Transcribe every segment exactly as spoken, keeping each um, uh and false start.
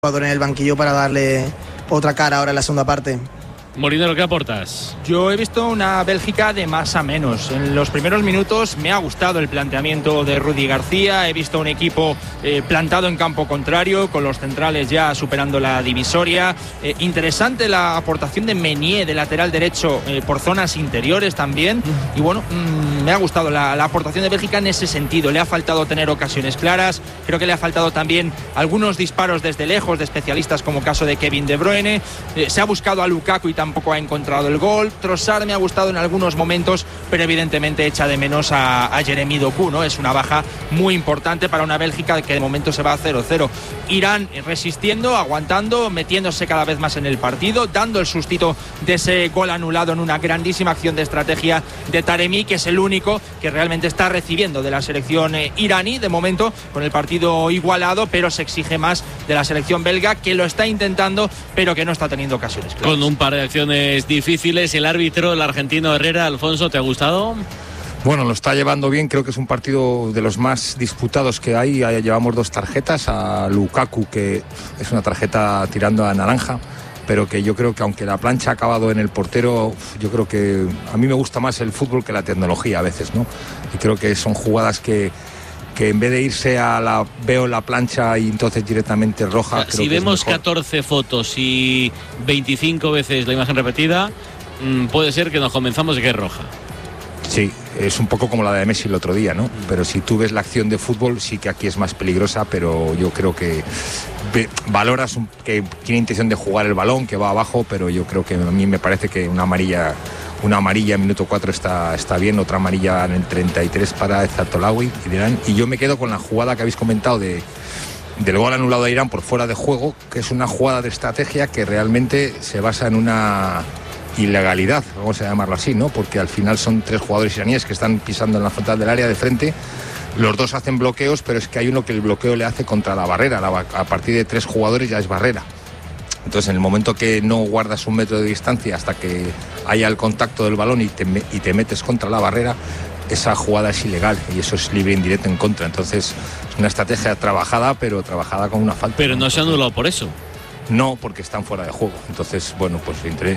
jugador en el banquillo para darle otra cara ahora en la segunda parte. Molinero, ¿qué aportas? Yo he visto una Bélgica de más a menos. En los primeros minutos me ha gustado el planteamiento de Rudi García. He visto un equipo eh, plantado en campo contrario, con los centrales ya superando la divisoria. Eh, interesante la aportación de Meunier de lateral derecho eh, por zonas interiores también. Y bueno, mmm, me ha gustado la, la aportación de Bélgica en ese sentido. Le ha faltado tener ocasiones claras. Creo que le ha faltado también algunos disparos desde lejos de especialistas, como caso de Kevin De Bruyne. Eh, se ha buscado a Lukaku y tampoco ha encontrado el gol. Trossard me ha gustado en algunos momentos, pero evidentemente echa de menos a, a Jeremy Doku, ¿no? Es una baja muy importante para una Bélgica que de momento se va a cero cero. Irán resistiendo, aguantando, metiéndose cada vez más en el partido, dando el sustito de ese gol anulado en una grandísima acción de estrategia de Taremi, que es el único que realmente está recibiendo de la selección eh, iraní, de momento con el partido igualado, pero se exige más de la selección belga, que lo está intentando, pero que no está teniendo ocasiones claras. Con un par de acciones difíciles, el árbitro, el argentino Herrera. Alfonso, ¿te ha gustado? Bueno, lo está llevando bien, creo que es un partido de los más disputados que hay. Llevamos dos tarjetas, a Lukaku, que es una tarjeta tirando a naranja, pero que yo creo que aunque la plancha ha acabado en el portero, yo creo que a mí me gusta más el fútbol que la tecnología a veces, ¿no? Y creo que son jugadas que que en vez de irse a la veo la plancha y entonces directamente roja. O sea, creo si que vemos catorce fotos y veinticinco veces la imagen repetida, mmm, puede ser que nos convenzamos de que es roja. Sí, es un poco como la de Messi el otro día, ¿no? Pero si tú ves la acción de fútbol, sí que aquí es más peligrosa, pero yo creo que ve, valoras un, que tiene intención de jugar el balón, que va abajo, pero yo creo que a mí me parece que una amarilla una amarilla en minuto cuatro está, está bien, otra amarilla en el treinta y tres para Zatolawi y Irán. Y yo me quedo con la jugada que habéis comentado de, del gol anulado a Irán por fuera de juego, que es una jugada de estrategia que realmente se basa en una ilegalidad, vamos a llamarlo así, ¿no? Porque al final son tres jugadores iraníes que están pisando en la frontal del área de frente. Los dos hacen bloqueos, pero es que hay uno que el bloqueo le hace contra la barrera. La, a partir de tres jugadores ya es barrera. Entonces, en el momento que no guardas un metro de distancia hasta que haya el contacto del balón y te, y te metes contra la barrera, esa jugada es ilegal y eso es libre indirecto en contra. Entonces, es una estrategia trabajada, pero trabajada con una falta. Pero no, no se ha anulado por eso. No, porque están fuera de juego. Entonces, bueno, pues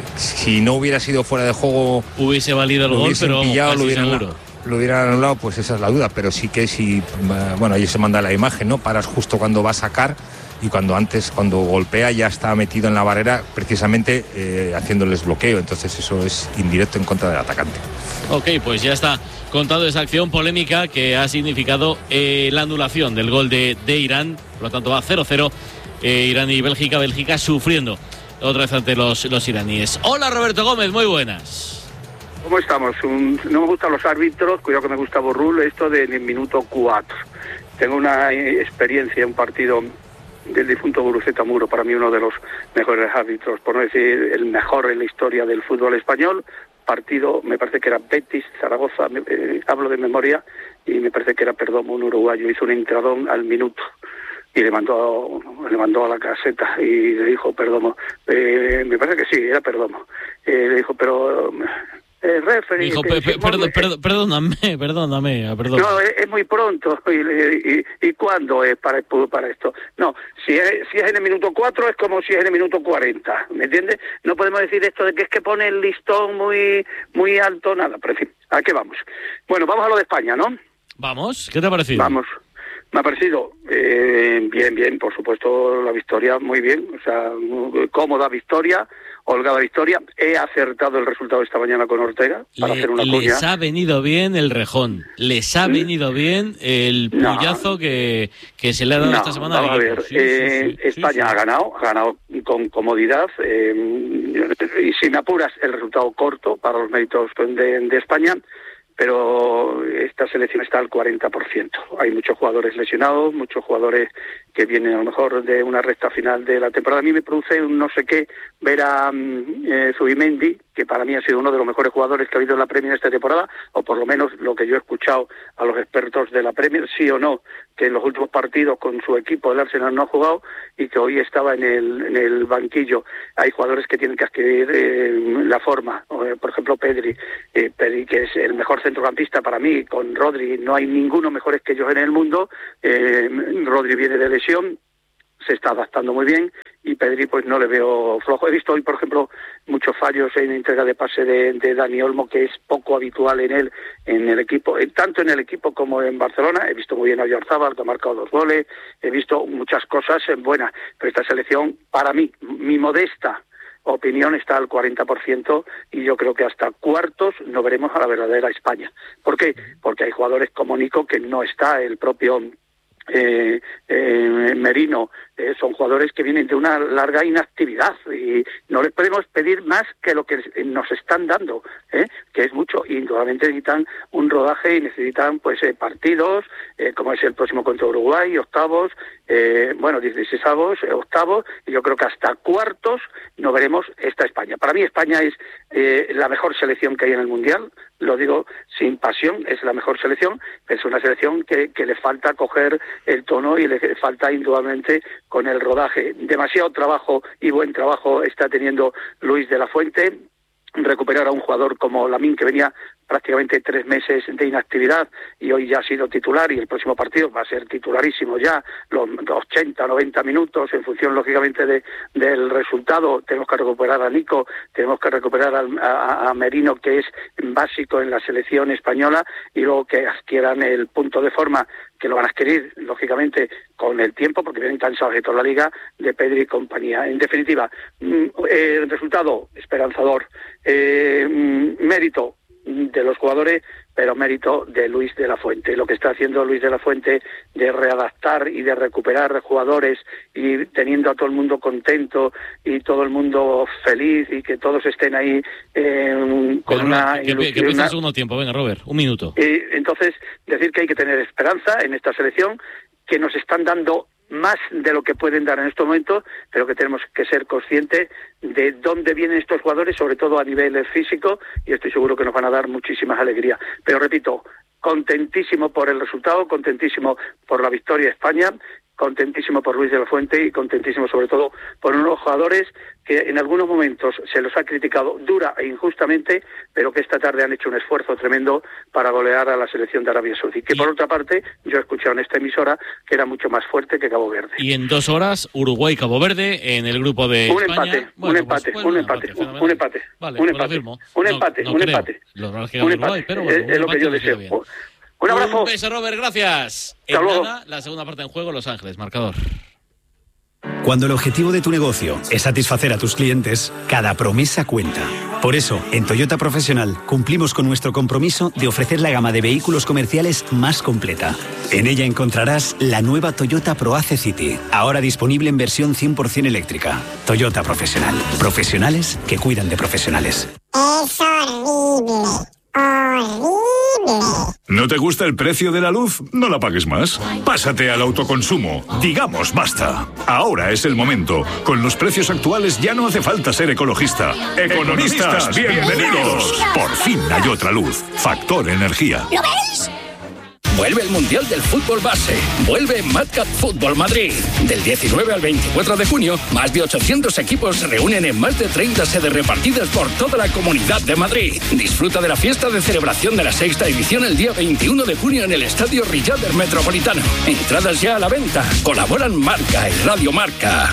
si no hubiera sido fuera de juego, hubiese valido el gol, pero pillado, lo hubieran seguro. Lo hubieran anulado, pues esa es la duda. Pero sí que si, bueno, ahí se manda la imagen, ¿no? Paras justo cuando va a sacar. Y cuando antes, cuando golpea, ya está metido en la barrera, precisamente eh, haciéndoles bloqueo. Entonces eso es indirecto en contra del atacante. Ok, pues ya está contado esa acción polémica que ha significado eh, la anulación del gol de, de Irán. Por lo tanto va cero cero, eh, Irán y Bélgica. Bélgica sufriendo otra vez ante los, los iraníes. Hola Roberto Gómez, muy buenas. ¿Cómo estamos? Un, no me gustan los árbitros, cuidado que me gusta Borrul, esto del minuto cuatro. Tengo una experiencia, un partido del difunto Guruceta Muro, para mí uno de los mejores árbitros, por no decir el mejor en la historia del fútbol español. Partido, me parece que era Betis, Zaragoza, me, eh, hablo de memoria, y me parece que era Perdomo, un uruguayo, hizo un entradón al minuto y le mandó, le mandó a la caseta y le dijo, Perdomo, eh, me parece que sí, era Perdomo, eh, le dijo, pero... El referee, Dijo, pe, pe, perdón, perdón, perdóname, perdóname, perdón. No, es, es muy pronto. ¿Y, y, y cuándo es para, para esto? No, si es, si es en el minuto cuatro es como si es en el minuto cuarenta, ¿me entiendes? No podemos decir esto de que es que pone el listón muy muy alto, nada, pero en fin, ¿a qué vamos? Bueno, vamos a lo de España, ¿no? Vamos, ¿qué te ha parecido? Vamos. Me ha parecido eh, bien, bien, por supuesto, la victoria, muy bien, o sea, cómoda victoria, holgada victoria. He acertado el resultado esta mañana con Ortega para Le, hacer una cuña. Les ha venido bien el rejón, les ha venido bien el puyazo no, que, que se le ha dado no, esta semana. Vamos a ver, sí, eh, sí, sí, España sí, sí. ha ganado, ha ganado con comodidad, eh, y si me apuras, el resultado corto para los méritos de, de España. Pero esta selección está al cuarenta por ciento. Hay muchos jugadores lesionados, muchos jugadores que vienen a lo mejor de una recta final de la temporada. A mí me produce un no sé qué ver a eh, Zubimendi, que para mí ha sido uno de los mejores jugadores que ha habido en la Premier esta temporada, o por lo menos lo que yo he escuchado a los expertos de la Premier, sí o no, que en los últimos partidos con su equipo el Arsenal no ha jugado y que hoy estaba en el, en el banquillo. Hay jugadores que tienen que adquirir eh, la forma, eh, por ejemplo Pedri, eh, Pedri, que es el mejor centrocampista para mí, con Rodri, no hay ninguno mejores que ellos en el mundo. eh, Rodri viene de lesión, se está adaptando muy bien, y Pedri pues no le veo flojo. He visto hoy, por ejemplo, muchos fallos en entrega de pase de, de Dani Olmo, que es poco habitual en él, en el equipo, tanto en el equipo como en Barcelona. He visto muy bien a Oyarzabal, que ha marcado dos goles, he visto muchas cosas buenas, pero esta selección, para mí, mi modesta opinión, está al cuarenta por ciento, y yo creo que hasta cuartos no veremos a la verdadera España. ¿Por qué? Porque hay jugadores como Nico, que no está, el propio Eh, eh, Merino, eh, son jugadores que vienen de una larga inactividad, y no les podemos pedir más que lo que nos están dando, ¿eh? que es mucho, y indudablemente necesitan un rodaje y necesitan pues eh, partidos, eh, como es el próximo contra Uruguay, octavos, eh, bueno, dieciseisavos, eh, octavos, y yo creo que hasta cuartos no veremos esta España. Para mí España es eh, la mejor selección que hay en el Mundial, lo digo sin pasión, es la mejor selección, pero es una selección que, que le falta coger el tono y le falta indudablemente con el rodaje. Demasiado trabajo y buen trabajo está teniendo Luis de la Fuente. Recuperar a un jugador como Lamine, que venía prácticamente tres meses de inactividad y hoy ya ha sido titular, y el próximo partido va a ser titularísimo ya, los ochenta, noventa minutos, en función lógicamente de, del resultado. Tenemos que recuperar a Nico, tenemos que recuperar a, a, a Merino, que es básico en la selección española, y luego que adquieran el punto de forma, que lo van a adquirir lógicamente con el tiempo, porque vienen cansados de toda la liga, de Pedri y compañía. En definitiva, eh, el resultado esperanzador, eh, mérito de los jugadores, pero mérito de Luis de la Fuente. Lo que está haciendo Luis de la Fuente de readaptar y de recuperar jugadores, y teniendo a todo el mundo contento y todo el mundo feliz, y que todos estén ahí eh, con Pero, una... Que, que, que empiece el segundo tiempo. Venga, Robert, un minuto. Y entonces, decir que hay que tener esperanza en esta selección, que nos están dando más de lo que pueden dar en estos momentos, pero que tenemos que ser conscientes de dónde vienen estos jugadores, sobre todo a nivel físico, y estoy seguro que nos van a dar muchísimas alegrías. Pero repito, contentísimo por el resultado, contentísimo por la victoria de España, contentísimo por Luis de la Fuente, y contentísimo sobre todo por unos jugadores que en algunos momentos se los ha criticado dura e injustamente, pero que esta tarde han hecho un esfuerzo tremendo para golear a la selección de Arabia Saudí, que por otra parte yo he escuchado en esta emisora que era mucho más fuerte que Cabo Verde. Y en dos horas Uruguay-Cabo Verde en el grupo de un España. Empate, bueno, un empate, pues, un bueno, empate, empate, un empate, vale, un pues empate, un un empate, no, un no empate, Lo un empate, empate, pero bueno, es, es lo que yo deseo. Un abrazo. Un beso, Robert, gracias. Hasta En luego. nada, la segunda parte en juego, Los Ángeles, marcador. Cuando el objetivo de tu negocio es satisfacer a tus clientes, cada promesa cuenta. Por eso, en Toyota Profesional cumplimos con nuestro compromiso de ofrecer la gama de vehículos comerciales más completa. En ella encontrarás la nueva Toyota ProAce City, ahora disponible en versión cien por ciento eléctrica. Toyota Profesional. Profesionales que cuidan de profesionales. Es horrible. Horrible. ¿No te gusta el precio de la luz? No la pagues más. Pásate al autoconsumo. Digamos basta. Ahora es el momento. Con los precios actuales ya no hace falta ser ecologista. Economistas, bienvenidos. Por fin hay otra luz. Factor Energía. ¿Lo veis? Vuelve el Mundial del Fútbol Base. Vuelve Madcap Fútbol Madrid. Del diecinueve al veinticuatro de junio, más de ochocientos equipos se reúnen en más de treinta sedes repartidas por toda la Comunidad de Madrid. Disfruta de la fiesta de celebración de la sexta edición el día veintiuno de junio en el Estadio Riader Metropolitano. Entradas ya a la venta. Colaboran Marca y Radio Marca.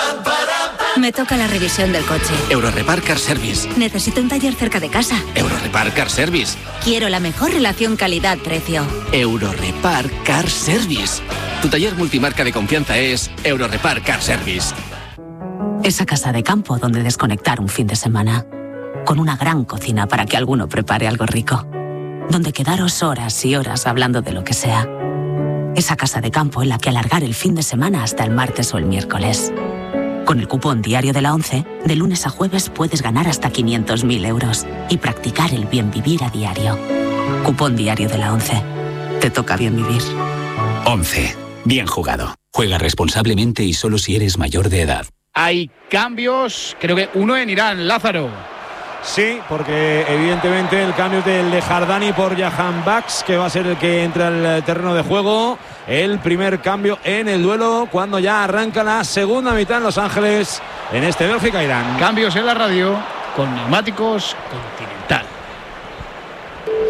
Me toca la revisión del coche. Eurorepar Car Service. Necesito un taller cerca de casa. Eurorepar Car Service. Quiero la mejor relación calidad-precio. Eurorepar Car Service. Tu taller multimarca de confianza es Eurorepar Car Service. Esa casa de campo donde desconectar un fin de semana. Con una gran cocina para que alguno prepare algo rico. Donde quedaros horas y horas hablando de lo que sea. Esa casa de campo en la que alargar el fin de semana hasta el martes o el miércoles. Con el cupón diario de la ONCE, de lunes a jueves puedes ganar hasta quinientos mil euros y practicar el bien vivir a diario. Cupón diario de la ONCE. Te toca bien vivir. once. Bien jugado. Juega responsablemente y solo si eres mayor de edad. Hay cambios, creo que uno en Irán, Lázaro. Sí, porque evidentemente el cambio es del de Jardani por Jahan Bax, que va a ser el que entra al terreno de juego. El primer cambio en el duelo cuando ya arranca la segunda mitad en Los Ángeles en este Bélgica-Irán. Cambios en la radio con neumáticos Continental.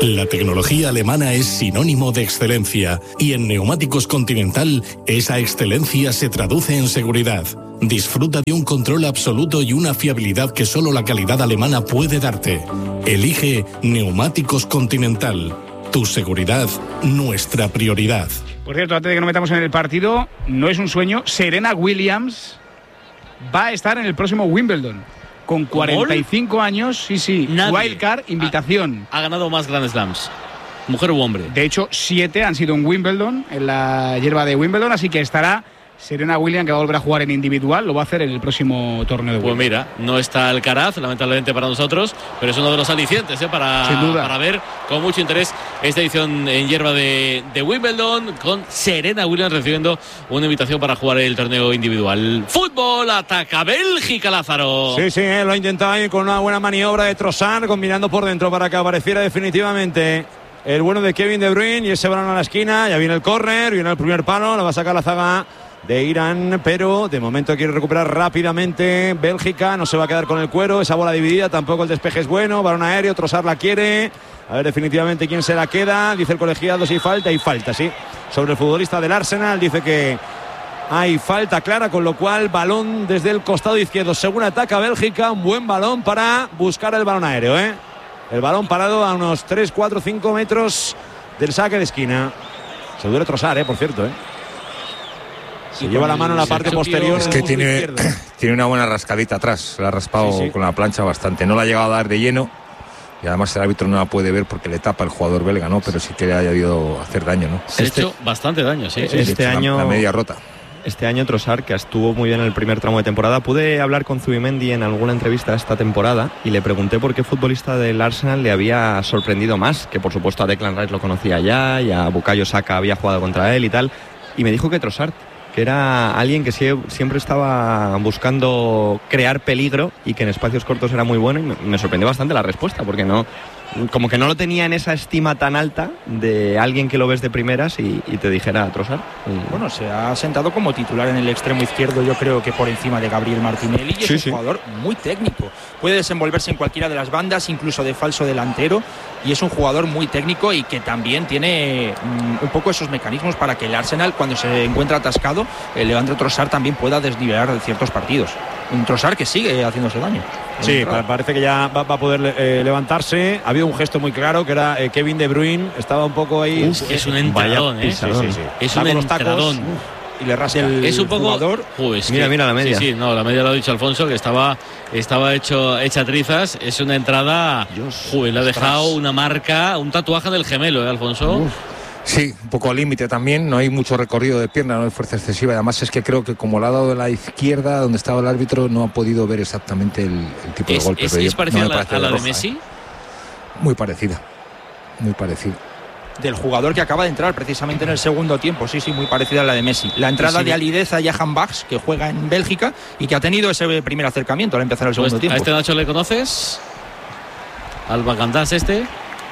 La tecnología alemana es sinónimo de excelencia y en Neumáticos Continental esa excelencia se traduce en seguridad. Disfruta de un control absoluto y una fiabilidad que solo la calidad alemana puede darte. Elige Neumáticos Continental. Tu seguridad, nuestra prioridad. Por cierto, antes de que nos metamos en el partido, no es un sueño, Serena Williams va a estar en el próximo Wimbledon. Con cuarenta y cinco años, sí, sí, Nadie wildcard, invitación. Ha, ha ganado más Grand Slams, mujer u hombre. De hecho, siete han sido en Wimbledon, en la hierba de Wimbledon, así que estará Serena Williams, que va a volver a jugar en individual, lo va a hacer en el próximo torneo de Wimbledon. Pues mira, no está Alcaraz, lamentablemente para nosotros, pero es uno de los alicientes ¿eh? para, Sin duda. para ver con mucho interés esta edición en hierba de, de Wimbledon, con Serena Williams recibiendo una invitación para jugar el torneo individual. Fútbol, ataca Bélgica, Lázaro. Sí, sí, eh, lo ha intentado ahí con una buena maniobra de Trossard, combinando por dentro para que apareciera definitivamente el bueno de Kevin De Bruyne, y ese balón a la esquina. Ya viene el córner, viene el primer palo, lo va a sacar la zaga de Irán, pero de momento quiere recuperar rápidamente Bélgica, no se va a quedar con el cuero, esa bola dividida, tampoco el despeje es bueno, balón aéreo, Trossard la quiere, a ver definitivamente quién se la queda, dice el colegiado si falta, y falta, sí, sobre el futbolista del Arsenal, dice que hay falta clara, con lo cual balón desde el costado izquierdo, según ataca Bélgica, un buen balón para buscar el balón aéreo, ¿eh? El balón parado a unos tres, cuatro, cinco metros del saque de esquina, se duele Trossard, ¿eh? Por cierto, ¿eh? Se lleva la mano en la parte posterior. Es que tiene, tiene una buena rascadita atrás. La ha raspado sí, sí. con la plancha bastante. No la ha llegado a dar de lleno. Y además el árbitro no la puede ver porque le tapa el jugador belga, ¿no? Pero sí que le ha debido hacer daño, ¿no? Se ha este, hecho bastante daño, sí. Este, este año. La, la media rota. Este año Trossard, que estuvo muy bien en el primer tramo de temporada, pude hablar con Zubimendi en alguna entrevista esta temporada y le pregunté por qué futbolista del Arsenal le había sorprendido más, que por supuesto a Declan Rice lo conocía ya, y a Bukayo Saka había jugado contra él y tal, y me dijo que Trossard, que era alguien que siempre estaba buscando crear peligro y que en espacios cortos era muy bueno, y me sorprendió bastante la respuesta, porque no, como que no lo tenía en esa estima tan alta de alguien que lo ves de primeras y, y te dijera Trossard. Bueno, se ha sentado como titular en el extremo izquierdo, yo creo que por encima de Gabriel Martinelli, y es sí, un sí. jugador muy técnico, puede desenvolverse en cualquiera de las bandas, incluso de falso delantero, y es un jugador muy técnico y que también tiene um, un poco esos mecanismos para que el Arsenal, cuando se encuentra atascado, el Leandro Trossard también pueda desnivelar ciertos partidos. Un Trossard que sigue haciéndose daño. Sí, parece que ya va, va a poder eh, levantarse. Ha habido un gesto muy claro que era eh, Kevin De Bruyne, estaba un poco ahí. Uf, es un entradón, ¿eh? Sí, sí, sí. Es un entradón. Y le rasca el es un poco jugador. Uy, es mira, que, mira la media. Sí, sí, no, la media lo ha dicho Alfonso, que estaba, estaba hecho hecha trizas. Es una entrada. Uy, le ha dejado una marca, un tatuaje del gemelo, ¿eh, Alfonso? Uf. Sí, un poco al límite también, no hay mucho recorrido de pierna, no hay fuerza excesiva, además es que creo que como lo ha dado de la izquierda, donde estaba el árbitro, no ha podido ver exactamente el, el tipo es, de golpe. ¿Es, es parecida no a la, a la de, roja, Messi? ¿eh? Muy parecida, muy parecida. Del jugador que acaba de entrar precisamente en el segundo tiempo, sí, sí, muy parecida a la de Messi. La entrada sí, sí. de Alideza y Jahan Bachs, que juega en Bélgica y que ha tenido ese primer acercamiento al empezar el segundo pues, tiempo. ¿A este Nacho le conoces? ¿Al Bagandás este?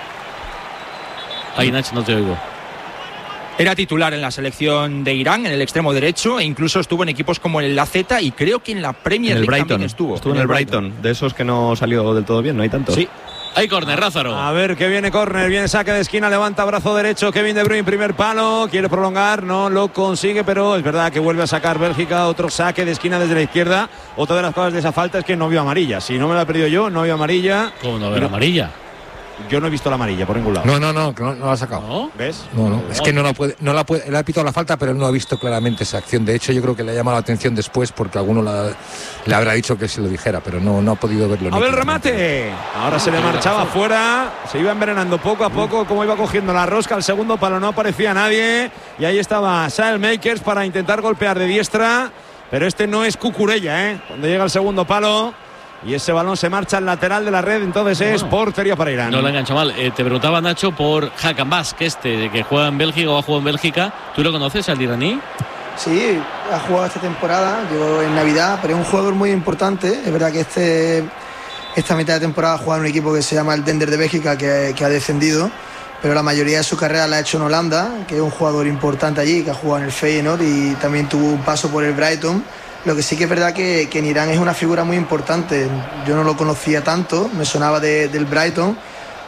Ahí, Nacho, no te oigo. Era titular en la selección de Irán, en el extremo derecho, e incluso estuvo en equipos como el A Z y creo que en la Premier League también estuvo. Estuvo en el Brighton. Brighton, de esos que no salió del todo bien, no hay tantos. Sí. Hay córner, Lázaro. A ver que viene córner, viene saque de esquina, levanta brazo derecho Kevin De Bruyne, primer palo, quiere prolongar, no lo consigue, pero es verdad que vuelve a sacar Bélgica, otro saque de esquina desde la izquierda. Otra de las cosas de esa falta es que no vio amarilla. Si no me la he perdido yo, no vio amarilla. ¿Cómo no vio amarilla? Yo no he visto la amarilla por ningún lado. No, no, no, no, no la ha sacado. ¿No? ¿Ves? No, no, es que no la puede, no la puede, él ha pitado la falta, pero él no ha visto claramente esa acción. De hecho, yo creo que le ha llamado la atención después porque alguno la, le habrá dicho que se lo dijera, pero no, no ha podido verlo. A ver el remate. Ahora se le marchaba fuera, se iba envenenando poco a poco, como iba cogiendo la rosca. Al segundo palo no aparecía nadie y ahí estaba Saelmakers para intentar golpear de diestra, pero este no es Cucurella, ¿eh? Cuando llega el segundo palo. Y ese balón se marcha al lateral de la red, entonces bueno, es portería para Irán. No lo engancho mal. Eh, te preguntaba, Nacho, por Hakan Bas, que este, que juega en Bélgica o ha jugado en Bélgica. ¿Tú lo conoces, al iraní? Sí, ha jugado esta temporada, llegó en Navidad, pero es un jugador muy importante. Es verdad que este, esta mitad de temporada ha jugado en un equipo que se llama el Dender de Bélgica, que, que ha descendido, pero la mayoría de su carrera la ha hecho en Holanda, que es un jugador importante allí, que ha jugado en el Feyenoord y también tuvo un paso por el Brighton. Lo que sí que es verdad que, que en Irán es una figura muy importante. Yo no lo conocía tanto, me sonaba de, del Brighton,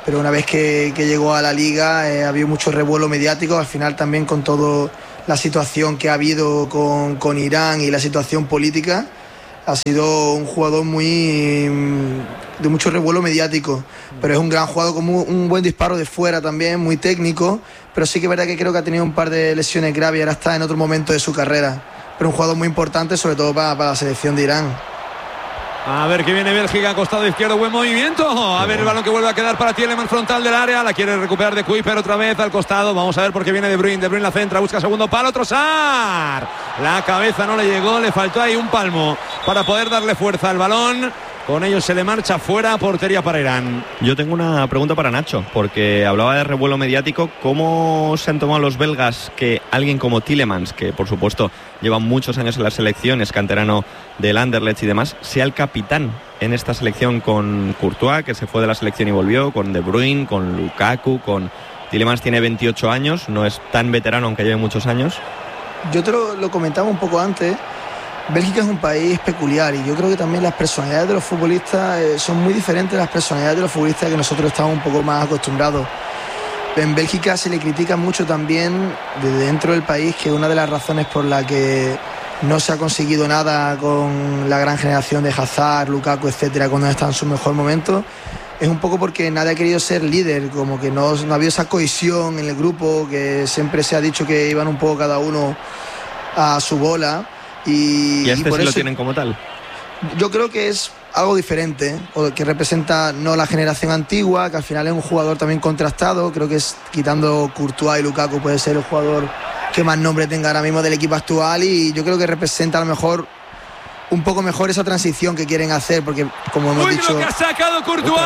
pero una vez que, que llegó a la liga eh, ha habido mucho revuelo mediático, al final también con toda la situación que ha habido con, con Irán y la situación política, ha sido un jugador muy de mucho revuelo mediático, pero es un gran jugador con un, un buen disparo de fuera también, muy técnico, pero sí que es verdad que creo que ha tenido un par de lesiones graves y ahora está en otro momento de su carrera, pero un jugador muy importante sobre todo para, para la selección de Irán. A ver que viene Bélgica, costado izquierdo, buen movimiento. A ver el balón que vuelve a quedar para Tielemans, frontal del área. La quiere recuperar de Kuiper otra vez al costado. Vamos a ver por qué viene De Bruyne. De Bruyne la centra, busca segundo palo, Trossard. La cabeza no le llegó, le faltó ahí un palmo para poder darle fuerza al balón. Con ello se le marcha fuera, portería para Irán. Yo tengo una pregunta para Nacho, porque hablaba de revuelo mediático. ¿Cómo se han tomado los belgas que alguien como Tielemans, que por supuesto lleva muchos años en la selección, es canterano del Anderlecht y demás, sea el capitán en esta selección con Courtois, que se fue de la selección y volvió, con De Bruyne, con Lukaku, con Tielemans tiene veintiocho años, no es tan veterano aunque lleve muchos años? Yo te lo, lo comentaba un poco antes. Bélgica es un país peculiar y yo creo que también las personalidades de los futbolistas eh, son muy diferentes de las personalidades de los futbolistas que nosotros estamos un poco más acostumbrados. En Bélgica se le critica mucho también desde dentro del país, que una de las razones por la que no se ha conseguido nada con la gran generación de Hazard, Lukaku, etcétera, cuando está en su mejor momento, es un poco porque nadie ha querido ser líder, como que no, no ha habido esa cohesión en el grupo, que siempre se ha dicho que iban un poco cada uno a su bola. Y, y este y por sí eso, lo tienen como tal. Yo creo que es algo diferente, o que representa no la generación antigua, que al final es un jugador también contrastado. Creo que es, quitando Courtois y Lukaku, puede ser el jugador que más nombre tenga ahora mismo del equipo actual, y yo creo que representa a lo mejor un poco mejor esa transición que quieren hacer, porque como hemos Uy, dicho... lo que ha sacado Courtois.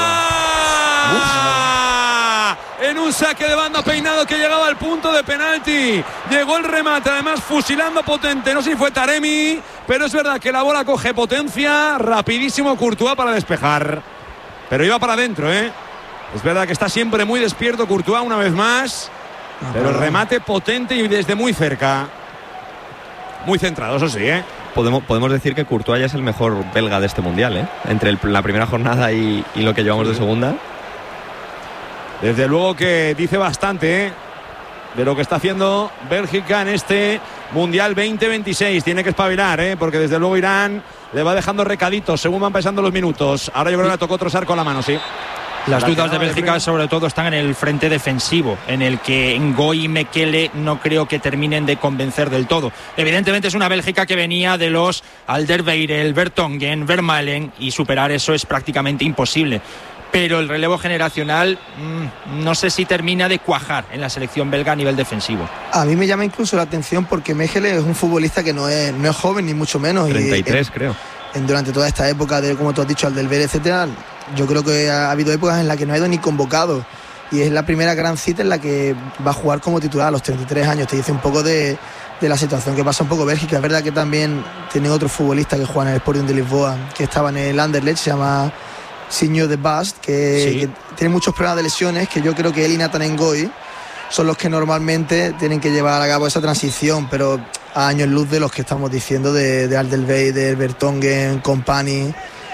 En un saque de banda peinado que llegaba al punto de penalti. Llegó el remate, además fusilando potente. No sé si fue Taremi, pero es verdad que la bola coge potencia. Rapidísimo Courtois para despejar. Pero iba para adentro, ¿eh? Es verdad que está siempre muy despierto Courtois una vez más. Pero el remate potente y desde muy cerca. Muy centrado, eso sí, ¿eh? Podemos, podemos decir que Courtois ya es el mejor belga de este mundial, ¿eh? Entre el, la primera jornada y, y lo que llevamos de segunda. Desde luego que dice bastante, ¿eh?, de lo que está haciendo Bélgica en este Mundial veinte veintiséis. Tiene que espabilar, ¿eh?, porque desde luego Irán le va dejando recaditos según van pasando los minutos. Ahora yo creo que le tocó Trossard con la mano, sí. Las dudas de Bélgica sobre todo están en el frente defensivo, en el que Ngoy y Mekele no creo que terminen de convencer del todo. Evidentemente es una Bélgica que venía de los Alderweireld, Vertonghen, Vermaelen, y superar eso es prácticamente imposible. Pero el relevo generacional mmm, no sé si termina de cuajar en la selección belga a nivel defensivo. A mí me llama incluso la atención porque Mekele es un futbolista que no es, no es joven ni mucho menos. treinta y tres y, creo. En, durante toda esta época, de como tú has dicho, Alderweireld, etcétera, yo creo que ha habido épocas en las que no ha ido ni convocado. Y es la primera gran cita en la que va a jugar como titular a los treinta y tres años. Te dice un poco de, de la situación que pasa un poco Bélgica. Es verdad que también tienen otro futbolista que juega en el Sporting de Lisboa, que estaba en el Anderlecht, se llama Signo de Bast, que, sí. que tiene muchos problemas de lesiones, que yo creo que él y Nathan Ngoy son los que normalmente tienen que llevar a cabo esa transición, pero a años luz de los que estamos diciendo de, de Alderweireld, de Vertonghen, Kompany.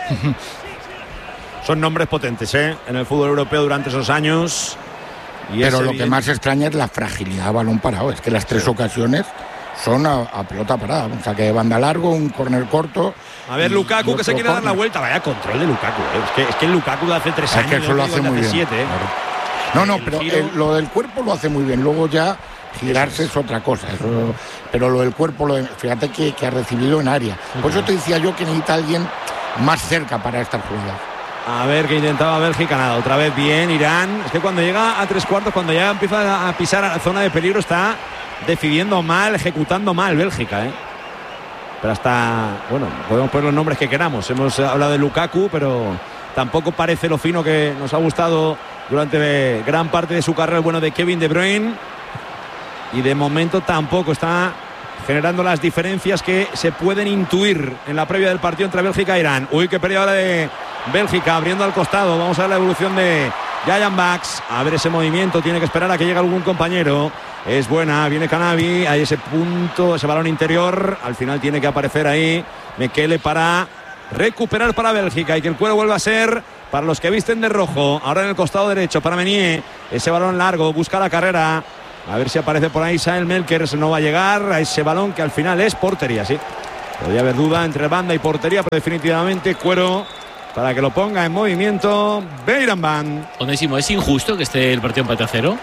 Son nombres potentes, ¿eh?, en el fútbol europeo durante esos años. Y pero lo que más extraña es la fragilidad a balón parado. Es que las tres sí. ocasiones son a, a pelota parada. Un saque de banda largo, un córner corto. A ver, Lukaku que se quiere dar la vuelta. Vaya control de Lukaku, ¿eh? Es que, es que el Lukaku de hace tres es años. Que eso lo hace muy bien. siete, ¿eh? No, no, el pero el, lo del cuerpo lo hace muy bien. Luego ya girarse es otra cosa. Eso, pero lo del cuerpo, lo de, fíjate que, que ha recibido en área. Por eso te decía yo que necesita alguien más cerca para esta jugada. A ver que intentaba Bélgica, nada, otra vez bien Irán. Es que cuando llega a tres cuartos, cuando ya empieza a pisar a la zona de peligro, está decidiendo mal, ejecutando mal Bélgica, ¿eh? Pero hasta, bueno, podemos poner los nombres que queramos. Hemos hablado de Lukaku, pero tampoco parece lo fino que nos ha gustado durante gran parte de su carrera el bueno de Kevin De Bruyne. Y de momento tampoco está generando las diferencias que se pueden intuir en la previa del partido entre Bélgica e Irán. Uy, qué pérdida ahora de Bélgica, abriendo al costado. Vamos a ver la evolución de Jayan Bax. A ver ese movimiento, tiene que esperar a que llegue algún compañero. Es buena, viene Canavi, hay ese punto, ese balón interior. Al final tiene que aparecer ahí Mekele para recuperar para Bélgica y que el cuero vuelva a ser para los que visten de rojo. Ahora en el costado derecho para Meunier. Ese balón largo, busca la carrera. A ver si aparece por ahí Sael Melkers. No va a llegar a ese balón que al final es portería, sí. Podría haber duda entre banda y portería, pero definitivamente Cuero para que lo ponga en movimiento Beirambán. Onésimo, ¿es injusto que esté el partido empate a cero?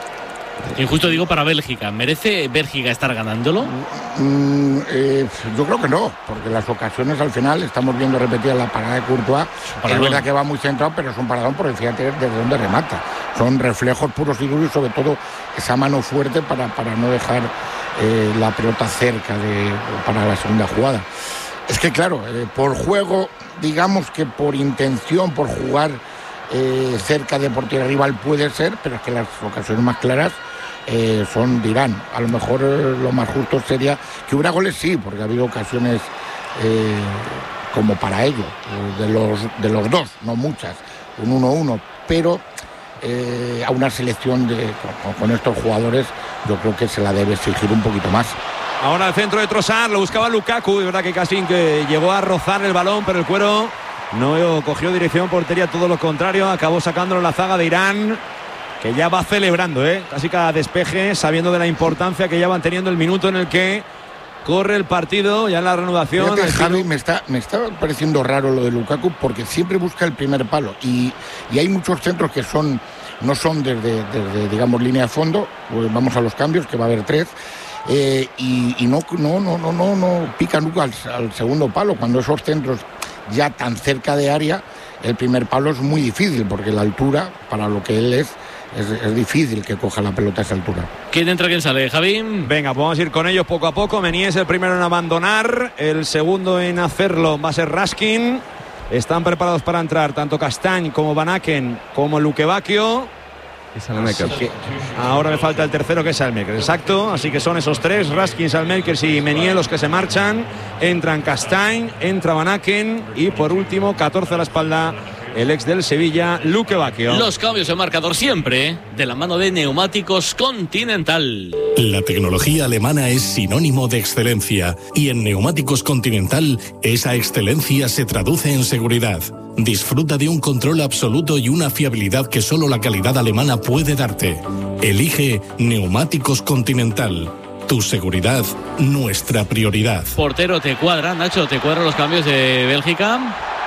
Injusto digo para Bélgica. ¿Merece Bélgica estar ganándolo? Mm, eh, yo creo que no, porque las ocasiones al final estamos viendo repetidas la parada de Courtois. Es verdad que va muy centrado, pero es un paradón porque fíjate desde dónde remata. Son reflejos puros y duros y sobre todo esa mano fuerte para, para no dejar eh, la pelota cerca de, para la segunda jugada. Es que claro, eh, por juego, digamos que por intención, por jugar eh, cerca de portería rival puede ser, pero es que las ocasiones más claras Eh, son de Irán. A lo mejor eh, lo más justo sería que hubiera goles, sí, porque ha habido ocasiones eh, como para ello, eh, de, los, de los dos, no muchas, un uno uno, pero eh, a una selección de, con, con estos jugadores yo creo que se la debe exigir un poquito más. Ahora el centro de Trossard, lo buscaba Lukaku, es verdad que casi que llegó a rozar el balón, pero el Cuero no cogió dirección portería, todo lo contrario, acabó sacándolo la zaga de Irán, que ya va celebrando, ¿eh? Casi cada despeje, sabiendo de la importancia que ya van teniendo el minuto en el que corre el partido, ya en la reanudación. Fíjate, Javi, me está, me está pareciendo raro lo de Lukaku porque siempre busca el primer palo y, y hay muchos centros que son no son desde, desde digamos, línea de fondo, pues vamos a los cambios, que va a haber tres, eh, y, y no, no, no, no, no, no pica nunca al, al segundo palo, cuando esos centros ya tan cerca de área, el primer palo es muy difícil porque la altura, para lo que él es, Es, es difícil que coja la pelota a esa altura. ¿Quién entra, quién sale, Javi? Venga, pues vamos a ir con ellos poco a poco. Meunier es el primero en abandonar, el segundo en hacerlo va a ser Raskin. Están preparados para entrar tanto Castagne como Van Aken como Luque Bacchio. Ahora me falta el tercero, que es Salmelkers, exacto. Así que son esos tres, Raskin, Salmelkers y Meunier, los que se marchan. Entran Castagne, entra Van Aken y por último, catorce a la espalda, el ex del Sevilla, Luque Bacchio. Los cambios de marcador siempre de la mano de Neumáticos Continental. La tecnología alemana es sinónimo de excelencia y en Neumáticos Continental esa excelencia se traduce en seguridad. Disfruta de un control absoluto y una fiabilidad que solo la calidad alemana puede darte. Elige Neumáticos Continental. Tu seguridad, nuestra prioridad. Portero, ¿te cuadra, Nacho? ¿Te cuadran los cambios de Bélgica?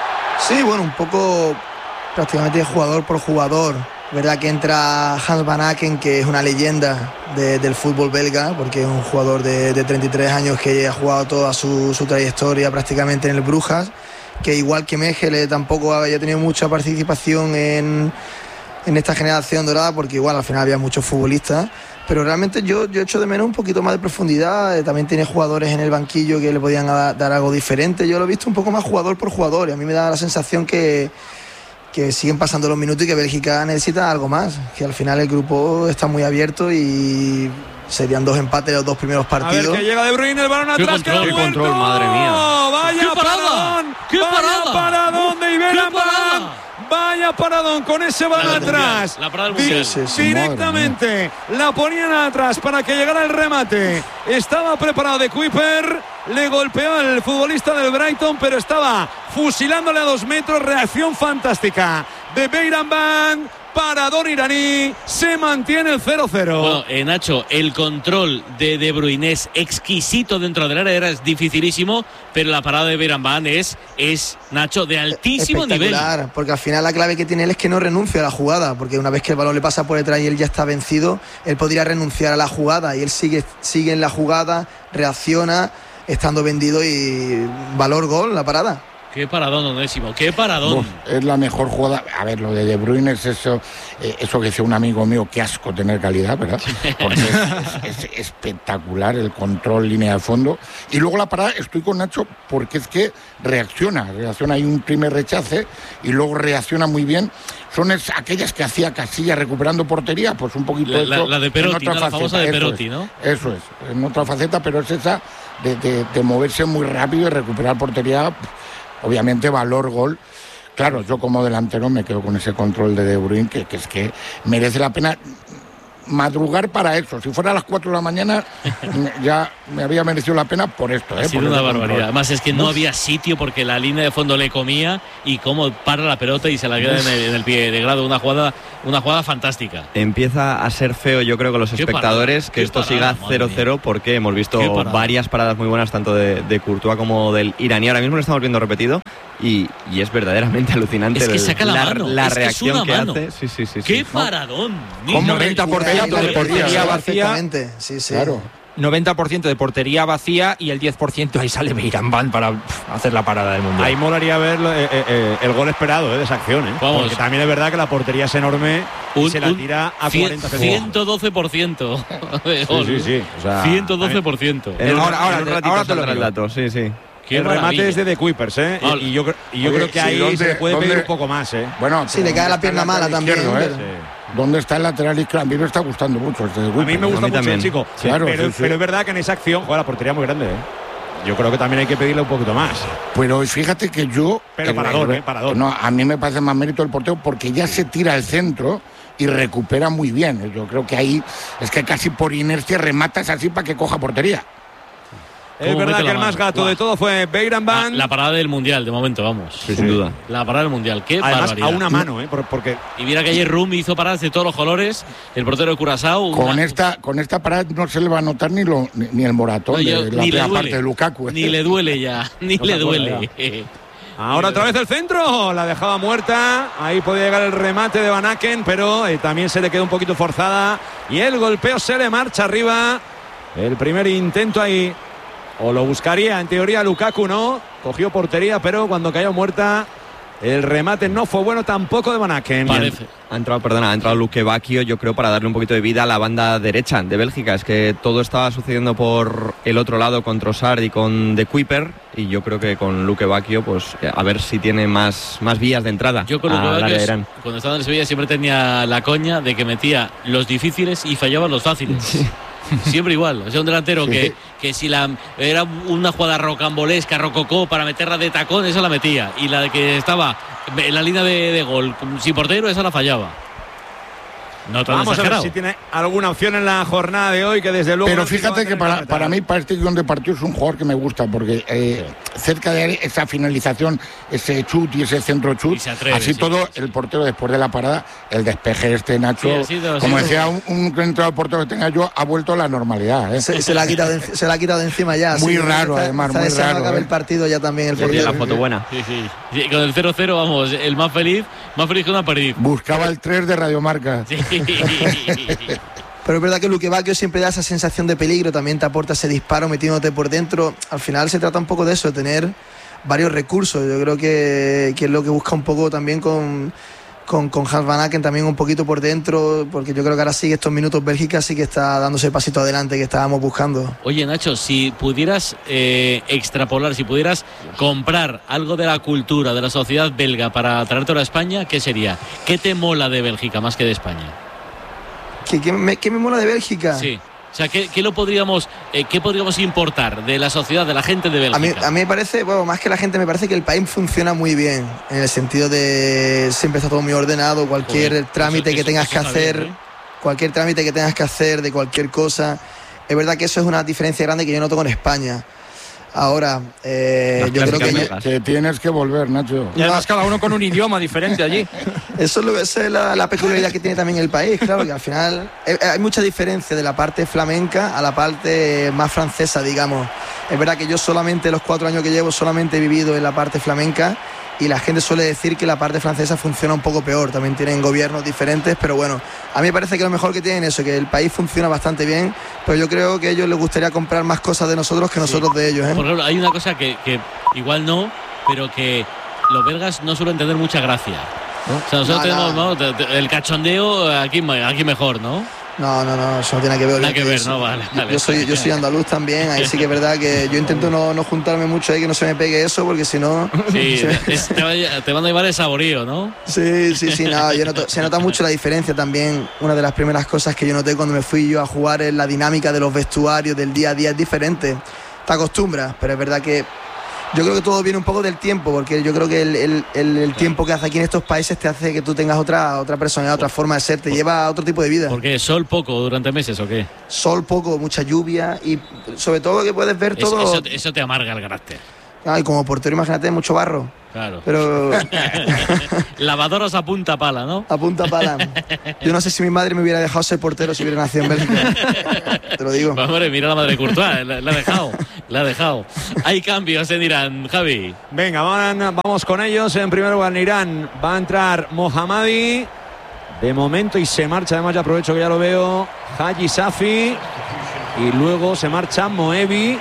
Sí, bueno, un poco prácticamente jugador por jugador. Verdad que entra Hans Van Aken, que es una leyenda de, del fútbol belga, porque es un jugador de, de treinta y tres años que ha jugado toda su, su trayectoria prácticamente en el Brujas, que igual que Mechelen tampoco había tenido mucha participación en, en esta generación dorada, porque igual al final había muchos futbolistas. Pero realmente yo, yo echo de menos un poquito más de profundidad. Eh, también tiene jugadores en el banquillo que le podían dar, dar algo diferente. Yo lo he visto un poco más jugador por jugador y a mí me da la sensación que, que siguen pasando los minutos y que Bélgica necesita algo más, que al final el grupo está muy abierto y serían dos empates los dos primeros partidos. A ver que llega De Bruyne, el balón atrás, qué control, qué control, madre mía. Vaya ¡Qué parada! paradón, ¡Qué vaya parada! paradón de Iberan. ¡Qué Vaya paradón con ese balón La del atrás. mundial, la parada del mundial. Di- directamente la ponían atrás para que llegara el remate. Estaba preparado de Kuiper, le golpeó al futbolista del Brighton, pero estaba fusilándole a dos metros. Reacción fantástica de Beirambán. Paradón iraní, se mantiene el cero cero. Bueno, eh, Nacho, el control de De Bruyne es exquisito dentro del área, es dificilísimo, pero la parada de Beirambán es, es, Nacho, de altísimo nivel. Porque al final la clave que tiene él es que no renuncia a la jugada, porque una vez que el balón le pasa por detrás y él ya está vencido, él podría renunciar a la jugada y él sigue, sigue en la jugada, reacciona, estando vendido y valor gol la parada. Qué paradón, Onésimo, qué paradón. Uf, es la mejor jugada. A ver, lo de De Bruyne es eso, eh, eso que decía un amigo mío, qué asco tener calidad, ¿verdad? Porque es, es espectacular el control, línea de fondo. Y luego la parada, estoy con Nacho, porque es que reacciona, reacciona, hay un primer rechace y luego reacciona muy bien. Son es, aquellas que hacía Casillas recuperando portería, pues un poquito la, eso, la, la de Perotti, ¿no? La famosa de Perotti, eso es, ¿no? Eso es, en otra faceta, pero es esa de, de, de moverse muy rápido y recuperar portería. Obviamente valor gol. Claro, yo como delantero me quedo con ese control de De Bruyne que, que es que merece la pena. madrugar para eso. Si fuera a las cuatro de la mañana, ya me había merecido la pena por esto. Ha ¿eh? sido por una el barbaridad. control. Además es que no había sitio porque la línea de fondo le comía y cómo para la pelota y se la queda en el, en el pie de grado. Una jugada, una jugada fantástica. Empieza a ser feo, yo creo, con los Qué espectadores parada, que qué esto parada, siga cero cero porque hemos visto Qué parada. varias paradas muy buenas tanto de, de Courtois como del iraní. Ahora mismo lo estamos viendo repetido y, y es verdaderamente alucinante. Es que el- saca la la, mano, la es que es reacción una que mano. hace. Sí, sí, sí, ¡Qué sí. paradón! Con noventa por ciento de portería vacía. Perfectamente, sí, sí. Claro. noventa por ciento de portería vacía y el diez por ciento ahí sale Beirán Van para pff, hacer la parada del mundial. Ahí molaría ver eh, eh, eh, el gol esperado eh, de esa acción. Eh. Vamos. Porque también es verdad que la portería es enorme y Un- se la un tira a cien- cuarenta segundos. ciento doce por ciento de Sí, gol. sí, sí. O sea, ciento doce por ciento. En un- Ahora- ahora- en un ratito ahora te lo saldrá el digo. dato, sí, sí. Qué el maravilla. remate es de The Kuipers, ¿eh? Ah, Y, y yo, cre- y yo Oye, creo que sí, ahí ¿dónde- se le puede pedir dónde- un poco más, ¿eh? Bueno, Sí, le cae la pierna mala también. izquierdo, ¿eh? pero- ¿Dónde está el lateral izquierdo? A mí me está gustando mucho este de A mí me Kuipers. gusta a mí mucho también. el chico. Sí, claro, pero, sí, sí. pero es verdad que en esa acción juega la portería muy grande, ¿eh? Yo creo que también hay que pedirle un poquito más. Pero fíjate que yo... Pero el- parador, el- ¿eh? Parador. No, a mí me parece más mérito el portero porque ya se tira al centro y recupera muy bien. Yo creo que ahí es que casi por inercia rematas así para que coja portería. Es ¿Cómo verdad mete que la el más mano? gato Guau. de todo fue Beirán La, Van. la parada del mundial, de momento, vamos. Sí, sin duda. La parada del mundial, qué Además, barbaridad. a una mano, ¿eh? Por- porque Y mira que ayer Rumi hizo paradas de todos los colores. El portero de Curazao. Con una- esta, con esta parada no se le va a notar ni, lo, ni, ni el moratón No, yo- de la ni le primera duele. parte de Lukaku. ¿eh? Ni le duele ya, ni No le se acuerda duele. ahora otra vez el centro, la dejaba muerta. Ahí podía llegar el remate de Van Aken, pero eh, también se le quedó un poquito forzada. Y el golpeo se le marcha arriba. El primer intento ahí. O lo buscaría, en teoría Lukaku no. Cogió portería, pero cuando cayó muerta, el remate no fue bueno tampoco de Van Aken. Parece. Ha entrado, perdona, ha entrado Luque Bacchio, yo creo, para darle un poquito de vida a la banda derecha de Bélgica. Es que todo estaba sucediendo por el otro lado con Trossard y con De Kuiper. Y yo creo que con Luque Bacchio, pues eh, a ver si tiene más, más vías de entrada Yo con lo al que veo área que de es, Irán. cuando estaba en el Sevilla siempre tenía la coña de que metía los difíciles y fallaban los fáciles. Siempre igual. O sea, un delantero Sí. que, que si la era una jugada rocambolesca, rococó, para meterla de tacón, esa la metía. Y la de que estaba en la línea de, de gol sin portero, esa la fallaba. No tan Vamos a ver exagerado. si tiene alguna opción en la jornada de hoy, que desde luego. Pero no sé si va a fíjate que tener para, carretera. para mí, para este guión de partido, es un jugador que me gusta, porque eh, cerca de esa finalización, ese chut y ese centro chut, Y se atreve, así sí. todo, el portero después de la parada, el despeje este, Nacho, Sí, ha sido- ha como sido- decía un, un entrenador portero que tenga yo, ha vuelto a la normalidad. ¿eh? Se, se la ha quitado de, enci- se la ha quitado de encima ya. Muy sí, raro, está- además, está muy deseando raro, acabar ¿eh? el partido ya también el Sí, tiene portero. la foto buena. Sí, sí. Sí, con el cero cero, vamos, el más feliz, más feliz que una perdiz. Buscaba el tres de Radiomarca. Sí. Pero es verdad que Luque Bacchio siempre da esa sensación de peligro, también te aporta ese disparo metiéndote por dentro. Al final se trata un poco de eso, de tener varios recursos. Yo creo que, que es lo que busca un poco también con, con, con Hans Van Aken, también un poquito por dentro, porque yo creo que ahora sí, estos minutos Bélgica sí que está dándose el pasito adelante que estábamos buscando. Oye, Nacho, si pudieras eh, extrapolar, si pudieras comprar algo de la cultura, de la sociedad belga para traértelo a España, ¿qué sería? ¿Qué te mola de Bélgica más que de España? ¿Qué, qué me, qué me mola de Bélgica? Sí. O sea, ¿qué, qué lo podríamos, eh, qué podríamos importar de la sociedad, de la gente de Bélgica? A mí, a mí me parece, bueno, más que la gente, me parece que el país funciona muy bien, en el sentido de siempre está todo muy ordenado, cualquier Joder, trámite eso- que eso- tengas eso que está hacer, bien, ¿eh? cualquier trámite que tengas que hacer de cualquier cosa, es verdad que eso es una diferencia grande que yo noto con España. Ahora, eh, Las yo creo que, clásicas Que tienes que volver, Nacho. Y además cada uno con un idioma diferente allí. eso es, lo, esa es la, la peculiaridad que tiene también el país, claro, que al final eh, hay mucha diferencia de la parte flamenca a la parte más francesa, digamos. Es verdad que yo solamente los cuatro años que llevo solamente he vivido en la parte flamenca y la gente suele decir que la parte francesa funciona un poco peor, también tienen gobiernos diferentes, pero bueno, a mí me parece que lo mejor que tienen es eso, que el país funciona bastante bien, pero yo creo que a ellos les gustaría comprar más cosas de nosotros que nosotros de ellos, ¿eh? Por ejemplo, hay una cosa que, que igual no, pero que los belgas no suelen tener mucha gracia. ¿no? O sea, nosotros No, tenemos no. ¿no? Te- te- el cachondeo aquí, aquí mejor, ¿no? No, no, no, eso no tiene que ver. Nada que ver, Eso- ¿no? Vale, vale. Yo soy, yo soy andaluz también, ahí sí que es verdad que yo intento no, no juntarme mucho ahí, que no se me pegue eso, porque si no... Sí, se me- es- te, va- te van a llevar el saborío, ¿no? Sí, sí, sí, nada, yo noto- se nota mucho la diferencia también. Una de las primeras cosas que yo noté cuando me fui yo a jugar es la dinámica de los vestuarios, del día a día es diferente. Te acostumbras, pero es verdad que Yo creo que todo viene un poco del tiempo, porque yo creo que el, el, el, el tiempo que hace aquí en estos países te hace que tú tengas otra otra personalidad, otra forma de ser, te lleva a otro tipo de vida. ¿Por qué? ¿Sol poco durante meses o qué? Sol poco, mucha lluvia y sobre todo que puedes ver todo... Eso, eso, eso te amarga el carácter. Ay, como portero, imagínate, mucho barro. Claro. Pero... Lavadoras a punta pala, ¿no? A punta pala. Yo no sé si mi madre me hubiera dejado ser portero si hubiera nacido en Bélgica. Te lo digo. Pues, hombre, mira la madre Courtois, la, la ha dejado. La ha dejado. Hay cambios en Irán, Javi. Venga, van, vamos con ellos. En primer lugar, en Irán va a entrar Mohammadi. De momento, y se marcha, además ya aprovecho que ya lo veo, Haji Safi. Y luego se marcha Moebi.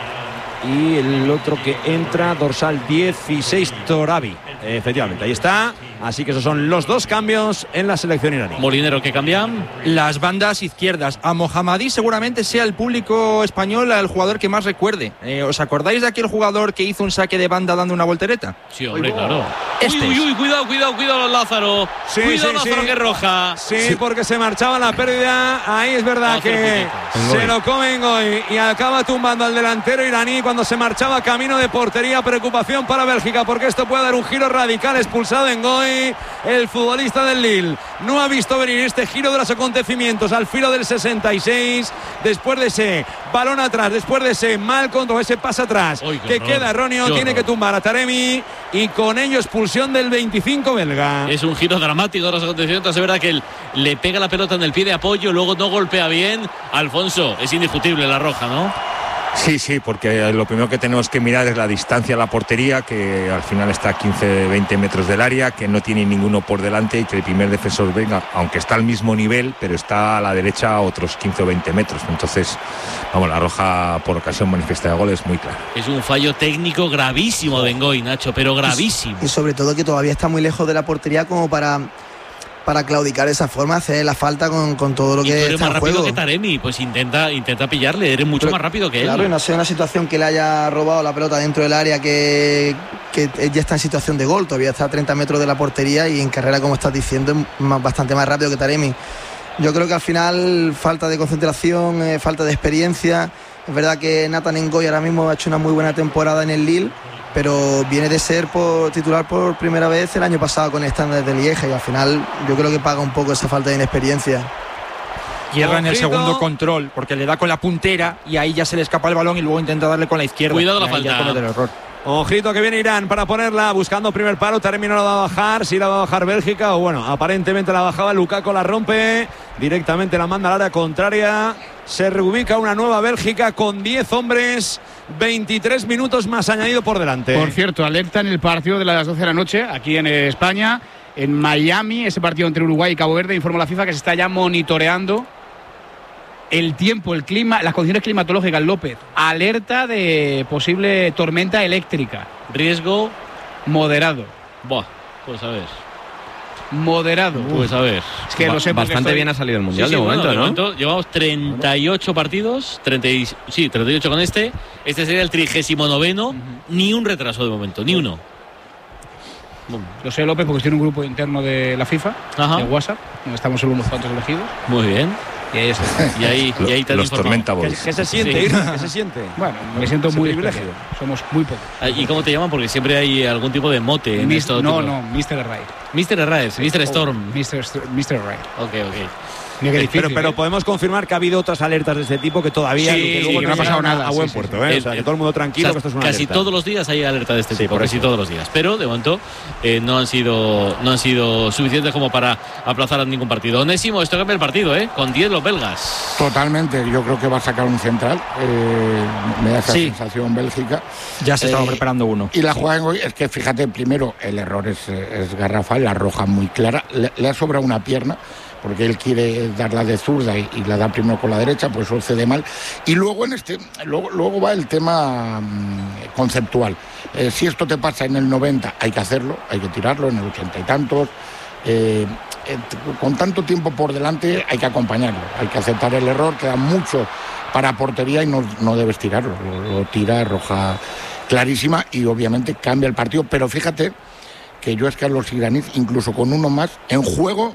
Y el otro que entra, dorsal dieciséis, Torabi. Efectivamente, ahí está. Así que esos son los dos cambios en la selección iraní. Molinero, ¿qué cambian? Las bandas izquierdas. A Mohammadi seguramente sea el público español el jugador que más recuerde. Eh, ¿Os acordáis de aquel jugador que hizo un saque de banda dando una voltereta? Sí, hombre, Uy, claro. Este uy, uy, uy, cuidado, cuidado, cuidado, Lázaro. Sí, cuidado, sí, Lázaro, sí. que roja. Sí, sí, porque se marchaba la pérdida. Ahí es verdad no, que se lo come Ngoy y acaba tumbando al delantero iraní cuando se marchaba camino de portería. Preocupación para Bélgica porque esto puede dar un giro radical. Expulsado Ngoy, el futbolista del Lille. No ha visto venir este giro de los acontecimientos al filo del sesenta y seis. Después de ese balón atrás, después de ese mal control, ese pase atrás Uy, que horror, queda erróneo, tiene horror. que tumbar a Taremi y con ello expulsión del veinticinco belga. Es un giro dramático de los acontecimientos. Es verdad que él le pega la pelota en el pie de apoyo, luego no golpea bien. Alfonso, es indiscutible la roja, ¿no? Sí, sí, porque lo primero que tenemos que mirar es la distancia a la portería, que al final está a quince veinte metros del área, que no tiene ninguno por delante y que el primer defensor venga, aunque está al mismo nivel, pero está a la derecha a otros quince o veinte metros. Entonces, vamos, la roja por ocasión manifiesta de gol es muy clara. Es un fallo técnico gravísimo de Ngoy, Nacho, pero gravísimo. Y, y sobre todo que todavía está muy lejos de la portería como para... para claudicar de esa forma, hacer la falta con, con todo lo y que tú eres está más en rápido juego. que Taremi, pues intenta, intenta pillarle, eres mucho Pero, más rápido que claro, él. y no sea una situación que le haya robado la pelota dentro del área, que, que ya está en situación de gol, todavía está a treinta metros de la portería y en carrera, como estás diciendo, es más, bastante más rápido que Taremi. Yo creo que al final falta de concentración, eh, falta de experiencia. Es verdad que Nathan Ngoy ahora mismo ha hecho una muy buena temporada en el Lille, pero viene de ser por, titular por primera vez el año pasado con el Standard de Lieja y al final yo creo que paga un poco esa falta de inexperiencia. Hierra en el Ojito. segundo control porque le da con la puntera y ahí ya se le escapa el balón y luego intenta darle con la izquierda. Cuidado la Y ahí ya falta. comete el error. Ojito que viene Irán para ponerla, buscando primer palo. Taremi no la va a bajar, si la va a bajar Bélgica, o bueno, aparentemente la bajaba. Lukaku la rompe, directamente la manda al área contraria. Se reubica una nueva Bélgica con diez hombres, veintitrés minutos más añadido por delante. Por cierto, alerta en el partido de las doce de la noche, aquí en España, en Miami, ese partido entre Uruguay y Cabo Verde. Informa la FIFA que se está ya monitoreando el tiempo, el clima, las condiciones climatológicas. López, alerta de posible tormenta eléctrica. Riesgo moderado. Buah, pues a ver. Moderado. Pues a ver. Es que Ba- lo sé porque bastante estoy... bien ha salido el Mundial Sí, sí, de bueno, momento, de ¿no? momento llevamos treinta y ocho partidos, treinta y, sí, treinta y ocho con este. Este sería el trigésimo noveno. Uh-huh. Ni un retraso de momento, ni uno. Lo sé, López, porque estoy en un grupo interno de la FIFA, Ajá. de WhatsApp, donde estamos solo unos cuantos elegidos. Muy bien. Y ahí está. Y ahí, y ahí te han Los informado. tormenta ¿Qué, boys. qué se siente, Sí. Irán? ¿Qué se siente? Bueno, me siento Ese muy privilegio. especial. Somos muy pocos. Ah, ¿y cómo te llaman? Porque siempre hay algún tipo de mote en Mis- esto. no, tipo. no, mister Ray. mister Arraez, mister Storm. mister mister Ray. Ok, ok. Mira qué difícil, Pero, pero ¿eh? podemos confirmar que ha habido otras alertas de este tipo que todavía Sí, que luego que no no ha pasado llegaron a- nada, a buen sí, sí, puerto, sí. ¿eh? El- O sea, que todo el mundo tranquilo, O sea, que esto es una casi alerta. todos los días hay alerta de este Sí, tipo, por casi eso. todos los días. Pero de momento eh, no han sido no han sido suficientes como para aplazar a ningún partido. Onésimo, esto cambia el partido, ¿eh? Con diez los belgas. Totalmente, yo creo que va a sacar un central. Eh, me da esa Sí. sensación Bélgica. Ya se estaba Eh, preparando uno. Y la jugada en hoy es que, fíjate, primero el error es, es garrafal, la roja muy clara. Le, le ha sobrado una pierna porque él quiere darla de zurda y, y la da primero con la derecha, pues eso cede mal. Y luego en este, luego, luego va el tema mmm, conceptual. Eh, si esto te pasa en el noventa, hay que hacerlo, hay que tirarlo en el ochenta y tantos. Eh, eh, con tanto tiempo por delante hay que acompañarlo, hay que aceptar el error, queda mucho para portería y no, no debes tirarlo, lo, lo tira, roja clarísima y obviamente cambia el partido. Pero fíjate que yo es que a los iraníes, incluso con uno más, en juego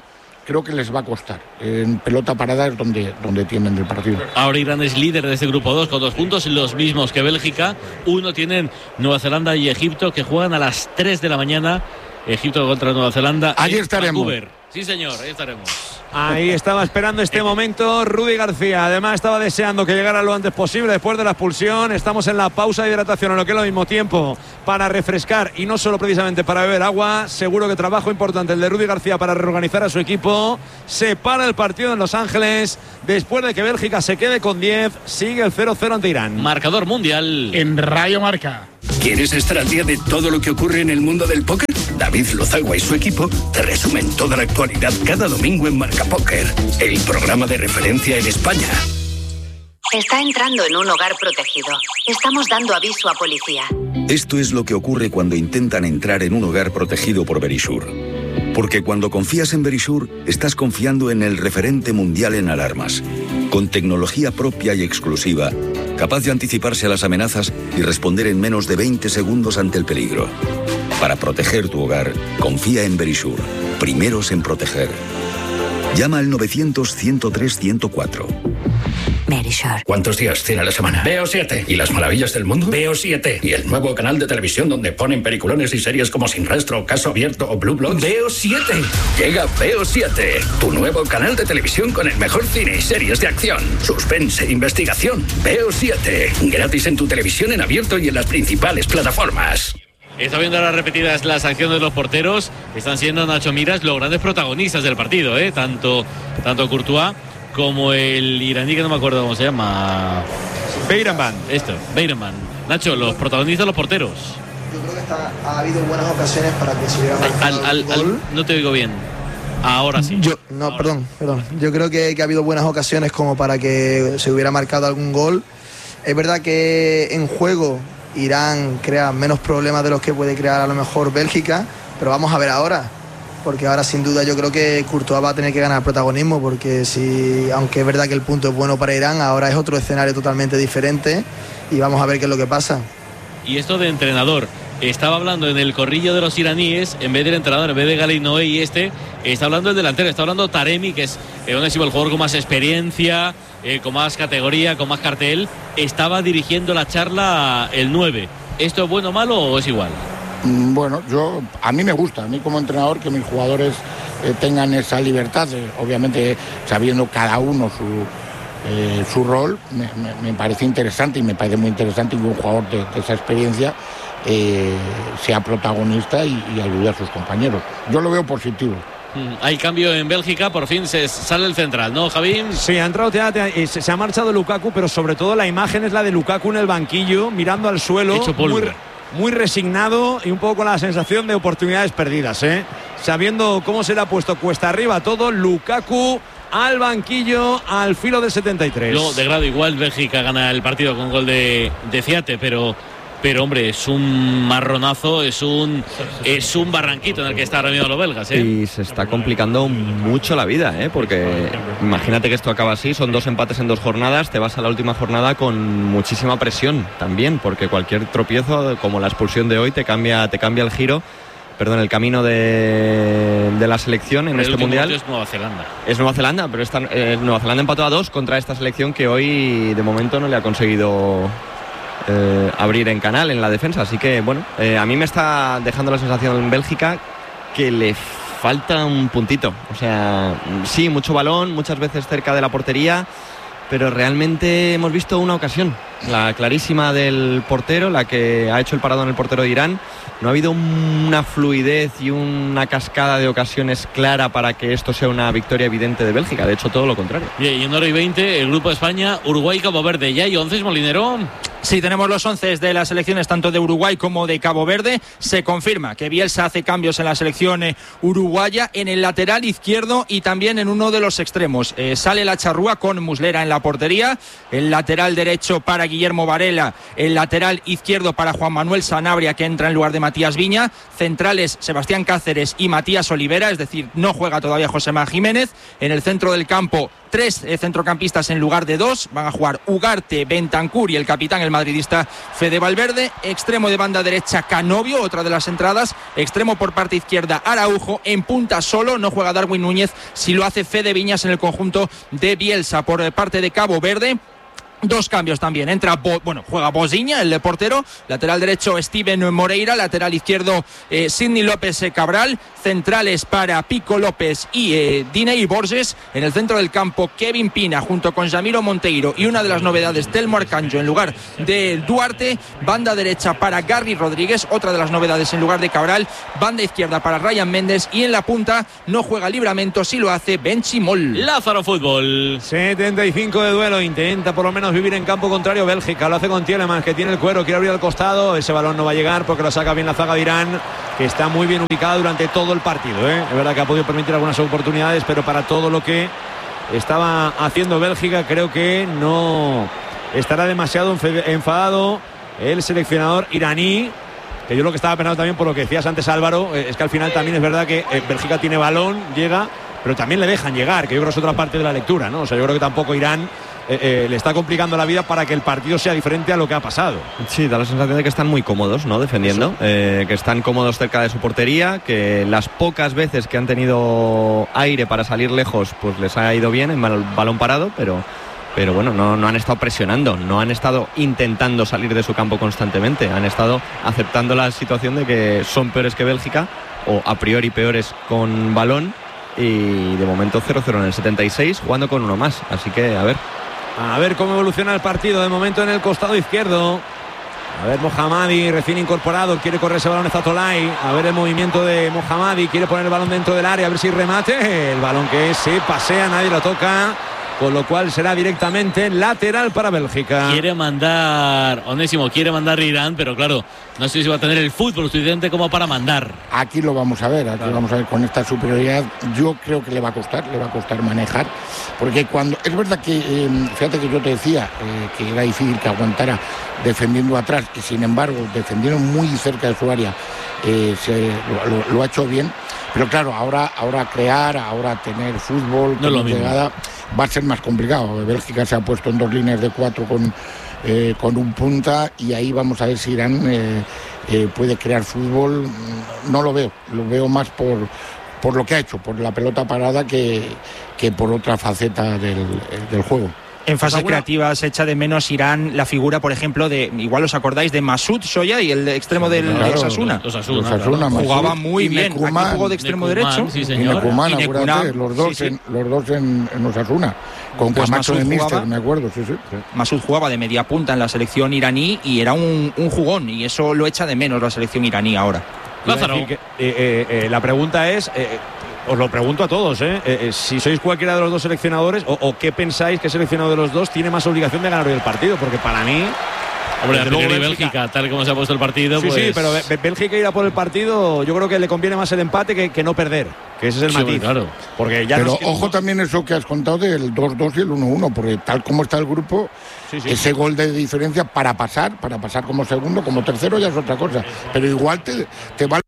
creo que les va a costar. En pelota parada es donde, donde tienen el partido. Ahora Irán es líder de este grupo dos con dos puntos, los mismos que Bélgica. Uno tienen Nueva Zelanda y Egipto, que juegan a las tres de la mañana. Egipto contra Nueva Zelanda. Allí estaremos. Vancouver. Sí, señor, ahí estaremos. Ahí estaba esperando este momento Rudy García. Además estaba deseando que llegara lo antes posible después de la expulsión. Estamos en la pausa de hidratación, en lo que es lo mismo tiempo para refrescar y no solo precisamente para beber agua. Seguro que trabajo importante el de Rudy García para reorganizar a su equipo. Se para el partido en Los Ángeles después de que Bélgica se quede con diez. Sigue el cero cero ante Irán. Marcador mundial en Radio Marca. ¿Quieres estar al día de todo lo que ocurre en el mundo del póker? David Lozagua y su equipo te resumen toda la actualidad cada domingo en Marca Póker, el programa de referencia en España. Está entrando en un hogar protegido. Estamos dando aviso a policía. Esto es lo que ocurre cuando intentan entrar en un hogar protegido por Verisur. Porque cuando confías en Verisur, estás confiando en el referente mundial en alarmas, con tecnología propia y exclusiva, capaz de anticiparse a las amenazas y responder en menos de veinte segundos ante el peligro. Para proteger tu hogar, confía en Verisur. Primeros en proteger. Llama al novecientos, ciento tres, ciento cuatro. Verisur. ¿Cuántos días tiene la semana? Veo siete. ¿Y las maravillas del mundo? Veo siete. ¿Y el nuevo canal de televisión donde ponen peliculones y series como Sin Rastro, Caso Abierto o Blue Bloods? Veo siete. Llega Veo siete, tu nuevo canal de televisión con el mejor cine y series de acción, suspense e investigación. Veo siete. Gratis en tu televisión en abierto y en las principales plataformas. Está viendo ahora repetidas las acciones de los porteros. Están siendo Nacho Miras los grandes protagonistas del partido, ¿eh? Tanto, tanto Courtois como el iraní, que no me acuerdo cómo se llama. Beiranban. Esto, Beiranban. Nacho, los protagonistas, los porteros. Yo creo que está, ha habido buenas ocasiones para que se hubiera marcado al, al, el gol. Al, no te oigo bien. Ahora sí. Yo, no, Ahora perdón, sí. perdón. Yo creo que, que ha habido buenas ocasiones como para que se hubiera marcado algún gol. Es verdad que en juego Irán crea menos problemas de los que puede crear a lo mejor Bélgica, pero vamos a ver ahora, porque ahora sin duda yo creo que Courtois va a tener que ganar protagonismo, porque si, aunque es verdad que el punto es bueno para Irán, ahora es otro escenario totalmente diferente y vamos a ver qué es lo que pasa. Y esto de entrenador, estaba hablando en el corrillo de los iraníes, en vez del entrenador, en vez de Galay Noé y este, está hablando el delantero, está hablando Taremi, que es eh, un el jugador con más experiencia, eh, con más categoría, con más cartel. Estaba dirigiendo la charla el nueve. ¿Esto es bueno o malo o es igual? Bueno, yo a mí me gusta, a mí como entrenador, que mis jugadores eh, tengan esa libertad, eh, obviamente sabiendo cada uno su, eh, su rol, me, me, me parece interesante y me parece muy interesante que un jugador de, de esa experiencia eh, sea protagonista y, y ayude a sus compañeros. Yo lo veo positivo. Hay cambio en Bélgica, por fin se sale el central, ¿no, Javi? Sí, ha entrado, te, se, se ha marchado Lukaku, pero sobre todo la imagen es la de Lukaku en el banquillo, mirando al suelo, hecho polvo. Muy, muy resignado y un poco con la sensación de oportunidades perdidas, ¿eh? Sabiendo cómo se le ha puesto cuesta arriba todo, Lukaku al banquillo al filo del setenta y tres. Luego, de grado igual, Bélgica gana el partido con gol de, de Ciate, pero... Pero hombre, es un marronazo, es un es un barranquito en el que están ahora mismo los belgas, ¿eh? Y se está complicando mucho la vida, ¿eh? Porque imagínate que esto acaba así, son dos empates en dos jornadas, te vas a la última jornada con muchísima presión también, porque cualquier tropiezo, como la expulsión de hoy, te cambia, te cambia el giro, perdón, el camino de, de la selección en pero este el mundial. Es Nueva Zelanda. Es Nueva Zelanda, pero esta, eh, Nueva Zelanda empató a dos contra esta selección que hoy de momento no le ha conseguido Eh, abrir en canal en la defensa, así que bueno, eh, a mí me está dejando la sensación en Bélgica que le falta un puntito, o sea, sí, mucho balón, muchas veces cerca de la portería, pero realmente hemos visto una ocasión, la clarísima del portero, la que ha hecho el parado en el portero de Irán. No ha habido una fluidez y una cascada de ocasiones clara para que esto sea una victoria evidente de Bélgica, de hecho todo lo contrario. Bien, y en hora y veinte, el grupo de España, Uruguay, Cabo Verde. ¿Ya hay once, Molinero? Sí, tenemos los once de las selecciones tanto de Uruguay como de Cabo Verde. Se confirma que Bielsa hace cambios en la selección eh, uruguaya, en el lateral izquierdo y también en uno de los extremos. Eh, sale la charrúa con Muslera en la portería, el lateral derecho para Guillermo Varela, el lateral izquierdo para Juan Manuel Sanabria, que entra en lugar de Matías Viña, centrales Sebastián Cáceres y Matías Olivera, es decir, no juega todavía Joséma Jiménez. En el centro del campo, tres eh, centrocampistas en lugar de dos, van a jugar Ugarte, Bentancur y el capitán, el el madridista Fede Valverde. Extremo de banda derecha Canovio, otra de las entradas. Extremo por parte izquierda Araujo. En punta solo, no juega Darwin Núñez, si lo hace Fede Viñas en el conjunto de Bielsa. Por parte de Cabo Verde, dos cambios también. Entra, Bo, bueno, juega Bosiña, el portero. Lateral derecho Steven Moreira. Lateral izquierdo eh, Sidney López Cabral. Centrales para Pico López y eh, Diney Borges. En el centro del campo Kevin Pina junto con Jamiro Monteiro. Y una de las novedades, Telmo Arcanjo en lugar de Duarte. Banda derecha para Garry Rodríguez. Otra de las novedades en lugar de Cabral. Banda izquierda para Ryan Méndez. Y en la punta no juega Livramento, si lo hace Benchimol. Lázaro Fútbol. setenta y cinco de duelo. Intenta por lo menos vivir en campo contrario Bélgica, lo hace con Tielemans, que tiene el cuero, quiere abrir al costado, ese balón no va a llegar porque lo saca bien la zaga de Irán, que está muy bien ubicada durante todo el partido, ¿eh? Es verdad que ha podido permitir algunas oportunidades, pero para todo lo que estaba haciendo Bélgica creo que no estará demasiado enfadado el seleccionador iraní, que yo lo que estaba pensando también por lo que decías antes, Álvaro, es que al final también es verdad que Bélgica tiene balón, llega, pero también le dejan llegar, que yo creo que es otra parte de la lectura, ¿no? O sea, yo creo que tampoco Irán Eh, eh, le está complicando la vida para que el partido sea diferente a lo que ha pasado. Sí, da la sensación de que están muy cómodos, ¿no? Defendiendo, eh, que están cómodos cerca de su portería, que las pocas veces que han tenido aire para salir lejos, pues les ha ido bien en balón parado, pero, pero bueno, no, no han estado presionando, no han estado intentando salir de su campo constantemente, han estado aceptando la situación de que son peores que Bélgica, o a priori peores con balón, y de momento cero cero en el setenta y seis, jugando con uno más, así que a ver. A ver cómo evoluciona el partido. De momento en el costado izquierdo. A ver, Mohammadi, recién incorporado, quiere correr ese balón de Zatolay. A ver el movimiento de Mohammadi, quiere poner el balón dentro del área, a ver si remate. El balón que se pasea, nadie lo toca, con lo cual será directamente lateral para Bélgica. Quiere mandar, Onésimo, quiere mandar Irán, pero claro, no sé si va a tener el fútbol suficiente como para mandar. Aquí lo vamos a ver, aquí claro. vamos a ver con esta superioridad. Yo creo que le va a costar, le va a costar manejar, porque cuando es verdad que, eh, fíjate que yo te decía eh, que era difícil que aguantara defendiendo atrás, y sin embargo defendiendo muy cerca de su área, eh, se, lo, lo, lo ha hecho bien. Pero claro, ahora, ahora crear, ahora tener fútbol, no tener llegada, va a ser más complicado. Bélgica se ha puesto en dos líneas de cuatro con, eh, con un punta, y ahí vamos a ver si Irán eh, eh, puede crear fútbol. No lo veo, lo veo más por, por lo que ha hecho, por la pelota parada, que, que por otra faceta del, del juego. En fases creativas echa de menos Irán la figura, por ejemplo, de, igual os acordáis, de Masud Soya, y el extremo del claro, Osasuna. Osasuna, Osasuna claro. Jugaba muy y bien. Necumán, aquí jugó de extremo Necumán, derecho. Sí, y Necumán, acuérdate, los dos, sí, sí. En, los dos en, en Osasuna. Con pues Camacho de Míster, me acuerdo. Sí, sí. Masud jugaba de media punta en la selección iraní y era un, un jugón, y eso lo echa de menos la selección iraní ahora. Lázaro. Que, eh, eh, eh, la pregunta es... Eh, os lo pregunto a todos, ¿eh? Eh, eh, si sois cualquiera de los dos seleccionadores, o, o qué pensáis que el seleccionado de los dos tiene más obligación de ganar hoy el partido, porque para mí... Hombre, a priori Bélgica, Bélgica, tal como se ha puesto el partido, sí, pues... sí, pero Bélgica ir a por el partido, yo creo que le conviene más el empate que, que no perder, que ese es el sí, matiz. Claro. Porque ya pero nos... ojo también eso que has contado del dos dos y el uno uno, porque tal como está el grupo, sí, sí. ese gol de diferencia para pasar, para pasar como segundo, como tercero ya es otra cosa, pero igual te, te vale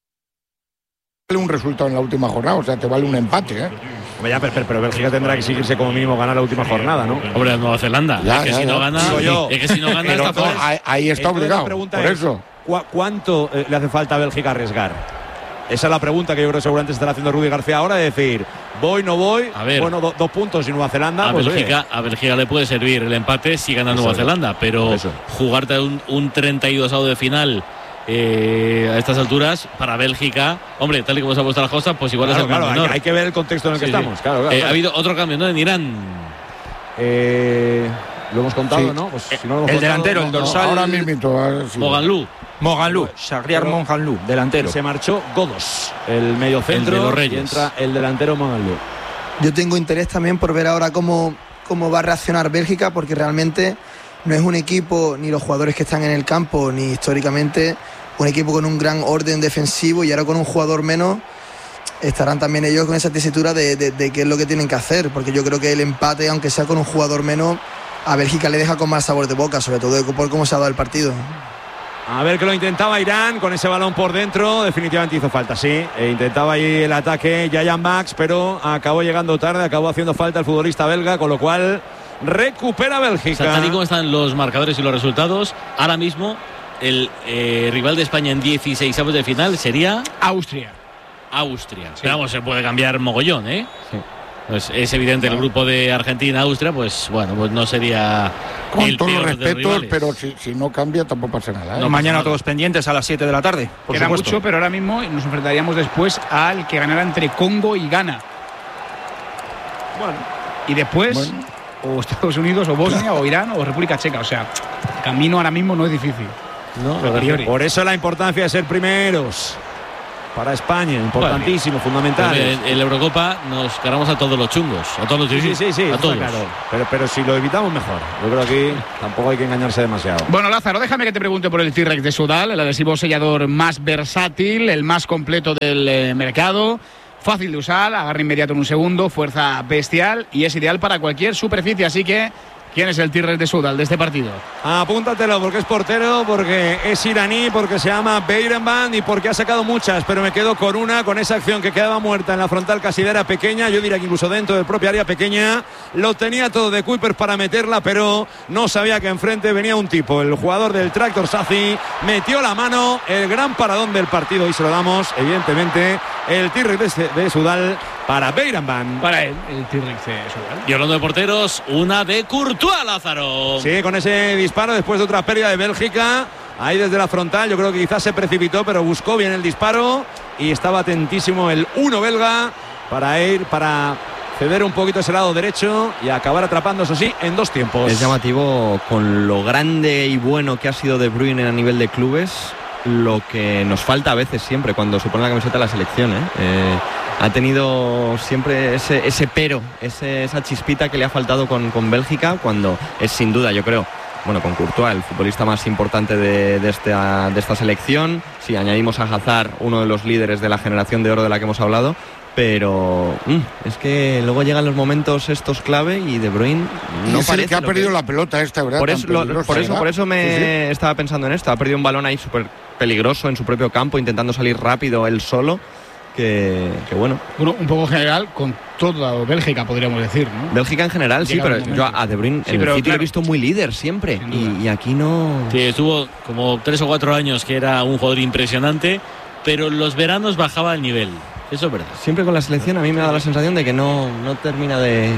un resultado en la última jornada, o sea, te vale un empate, ¿eh? Ya, pero, pero Bélgica tendrá que exigirse como mínimo ganar la última jornada, ¿no? Hombre, Nueva Zelanda. Ya, es, que ya, si ya. No gana, yo, es que si no gana, está fuera. Ahí, ahí está Entonces, obligado, por es, eso. ¿cu ¿Cuánto eh, le hace falta a Bélgica arriesgar? Esa es la pregunta que yo creo que seguramente estará haciendo Rudy García ahora, de decir, voy, no voy, a ver, bueno, do, dos puntos y Nueva Zelanda. A, pues, Bélgica, a Bélgica le puede servir el empate si gana Nueva Zelanda, pero eso. Jugarte un, un treinta y dos de final eh, a estas alturas, para Bélgica, hombre, tal y como se ha puesto la cosa, pues igual claro, es el claro, menor. Hay, hay que ver el contexto en el que sí, estamos. Sí. Claro, claro, eh, claro. Ha habido otro cambio, ¿no? En Irán. Eh, lo hemos contado, sí. ¿no? Pues, si no lo hemos el contado, delantero, no, el dorsal. Ahora mismo. Sí. Moganlú. Moganlú, Shahriar Moganlú, delantero. Se marchó Godos, el medio centro, el de los Reyes. Y entra el delantero Moganlú. Yo tengo interés también por ver ahora cómo, cómo va a reaccionar Bélgica, porque realmente no es un equipo, ni los jugadores que están en el campo, ni históricamente un equipo con un gran orden defensivo, y ahora con un jugador menos estarán también ellos con esa tesitura de, de, de qué es lo que tienen que hacer, porque yo creo que el empate, aunque sea con un jugador menos, a Bélgica le deja con más sabor de boca, sobre todo por cómo se ha dado el partido. A ver que lo intentaba Irán con ese balón por dentro, definitivamente hizo falta, sí, e intentaba ahí el ataque Yayan Max, pero acabó llegando tarde, acabó haciendo falta el futbolista belga, con lo cual recupera Bélgica. O sea, tal y como están los marcadores y los resultados, ahora mismo el eh, rival de España en dieciseisavos de final sería Austria. Austria. Sí. Pero vamos, se puede cambiar mogollón, ¿eh? Sí. Pues es evidente el grupo de Argentina-Austria, pues bueno, pues no sería con el todos los peor de respetos, los pero si, si no cambia tampoco pasa nada, ¿eh? No, mañana todos pendientes a las siete de la tarde, por Queda supuesto. mucho, pero ahora mismo nos enfrentaríamos después al que ganara entre Congo y Ghana. Bueno. Y después, Bueno. o Estados Unidos, o Bosnia, o Irán, o República Checa. O sea, el camino ahora mismo no es difícil. No, a priori. Por eso la importancia de ser primeros. Para España, importantísimo, bueno, fundamental. En el Eurocopa nos cargamos a todos los chungos, a todos los sí, sí, sí, sí, a todos. Claro. Pero, pero si lo evitamos mejor. Yo creo que aquí tampoco hay que engañarse demasiado. Bueno, Lázaro, déjame que te pregunte por el T-Rex de Sudal, el adhesivo sellador más versátil, el más completo del eh, mercado. Fácil de usar, agarre inmediato en un segundo, fuerza bestial y es ideal para cualquier superficie. Así que, ¿quién es el T-Rex de Sudal de este partido? Apúntatelo, porque es portero, porque es iraní, porque se llama Beirenband y porque ha sacado muchas, pero me quedo con una, con esa acción que quedaba muerta en la frontal casidera pequeña, yo diría que incluso dentro del propio área pequeña, lo tenía todo de Kuipers para meterla, pero no sabía que enfrente venía un tipo, el jugador del Tractor Sazi, metió la mano, el gran paradón del partido y se lo damos, evidentemente, el T-Rex de, de Sudal para Beirenband. Para él, el T-Rex de Sudal. Y hablando de porteros, una de Courtois, Lázaro. Sí, con ese disparo después de otra pérdida de Bélgica. Ahí desde la frontal, yo creo que quizás se precipitó, pero buscó bien el disparo y estaba atentísimo el uno belga para ir, para ceder un poquito ese lado derecho y acabar atrapando, eso sí, en dos tiempos. Es llamativo con lo grande y bueno que ha sido De Bruyne a nivel de clubes, lo que nos falta a veces siempre cuando se pone la camiseta de la selección, ¿eh? Eh, ha tenido siempre ese, ese pero, ese, esa chispita que le ha faltado con, con Bélgica, cuando es sin duda, yo creo, bueno, con Courtois, el futbolista más importante de, de, esta, de esta selección. Si añadimos a Hazard, uno de los líderes de la generación de oro de la que hemos hablado, pero mm, es que luego llegan los momentos estos clave y De Bruyne no es parece el que ha perdido que... la pelota esta, ¿verdad? Por eso, lo, por, eso por eso me sí, sí. estaba pensando en esto. Ha perdido un balón ahí súper peligroso en su propio campo, intentando salir rápido él solo. Que, que bueno. bueno, un poco general con toda Bélgica, podríamos decir, ¿no? Bélgica en general, sí, pero yo a De Bruyne sí, en el City claro. lo he visto muy líder siempre y, y aquí no. Sí, estuvo como tres o cuatro años que era un jugador impresionante, pero en los veranos bajaba el nivel. Eso es verdad. Siempre con la selección a mí me da la sensación de que no, no termina de.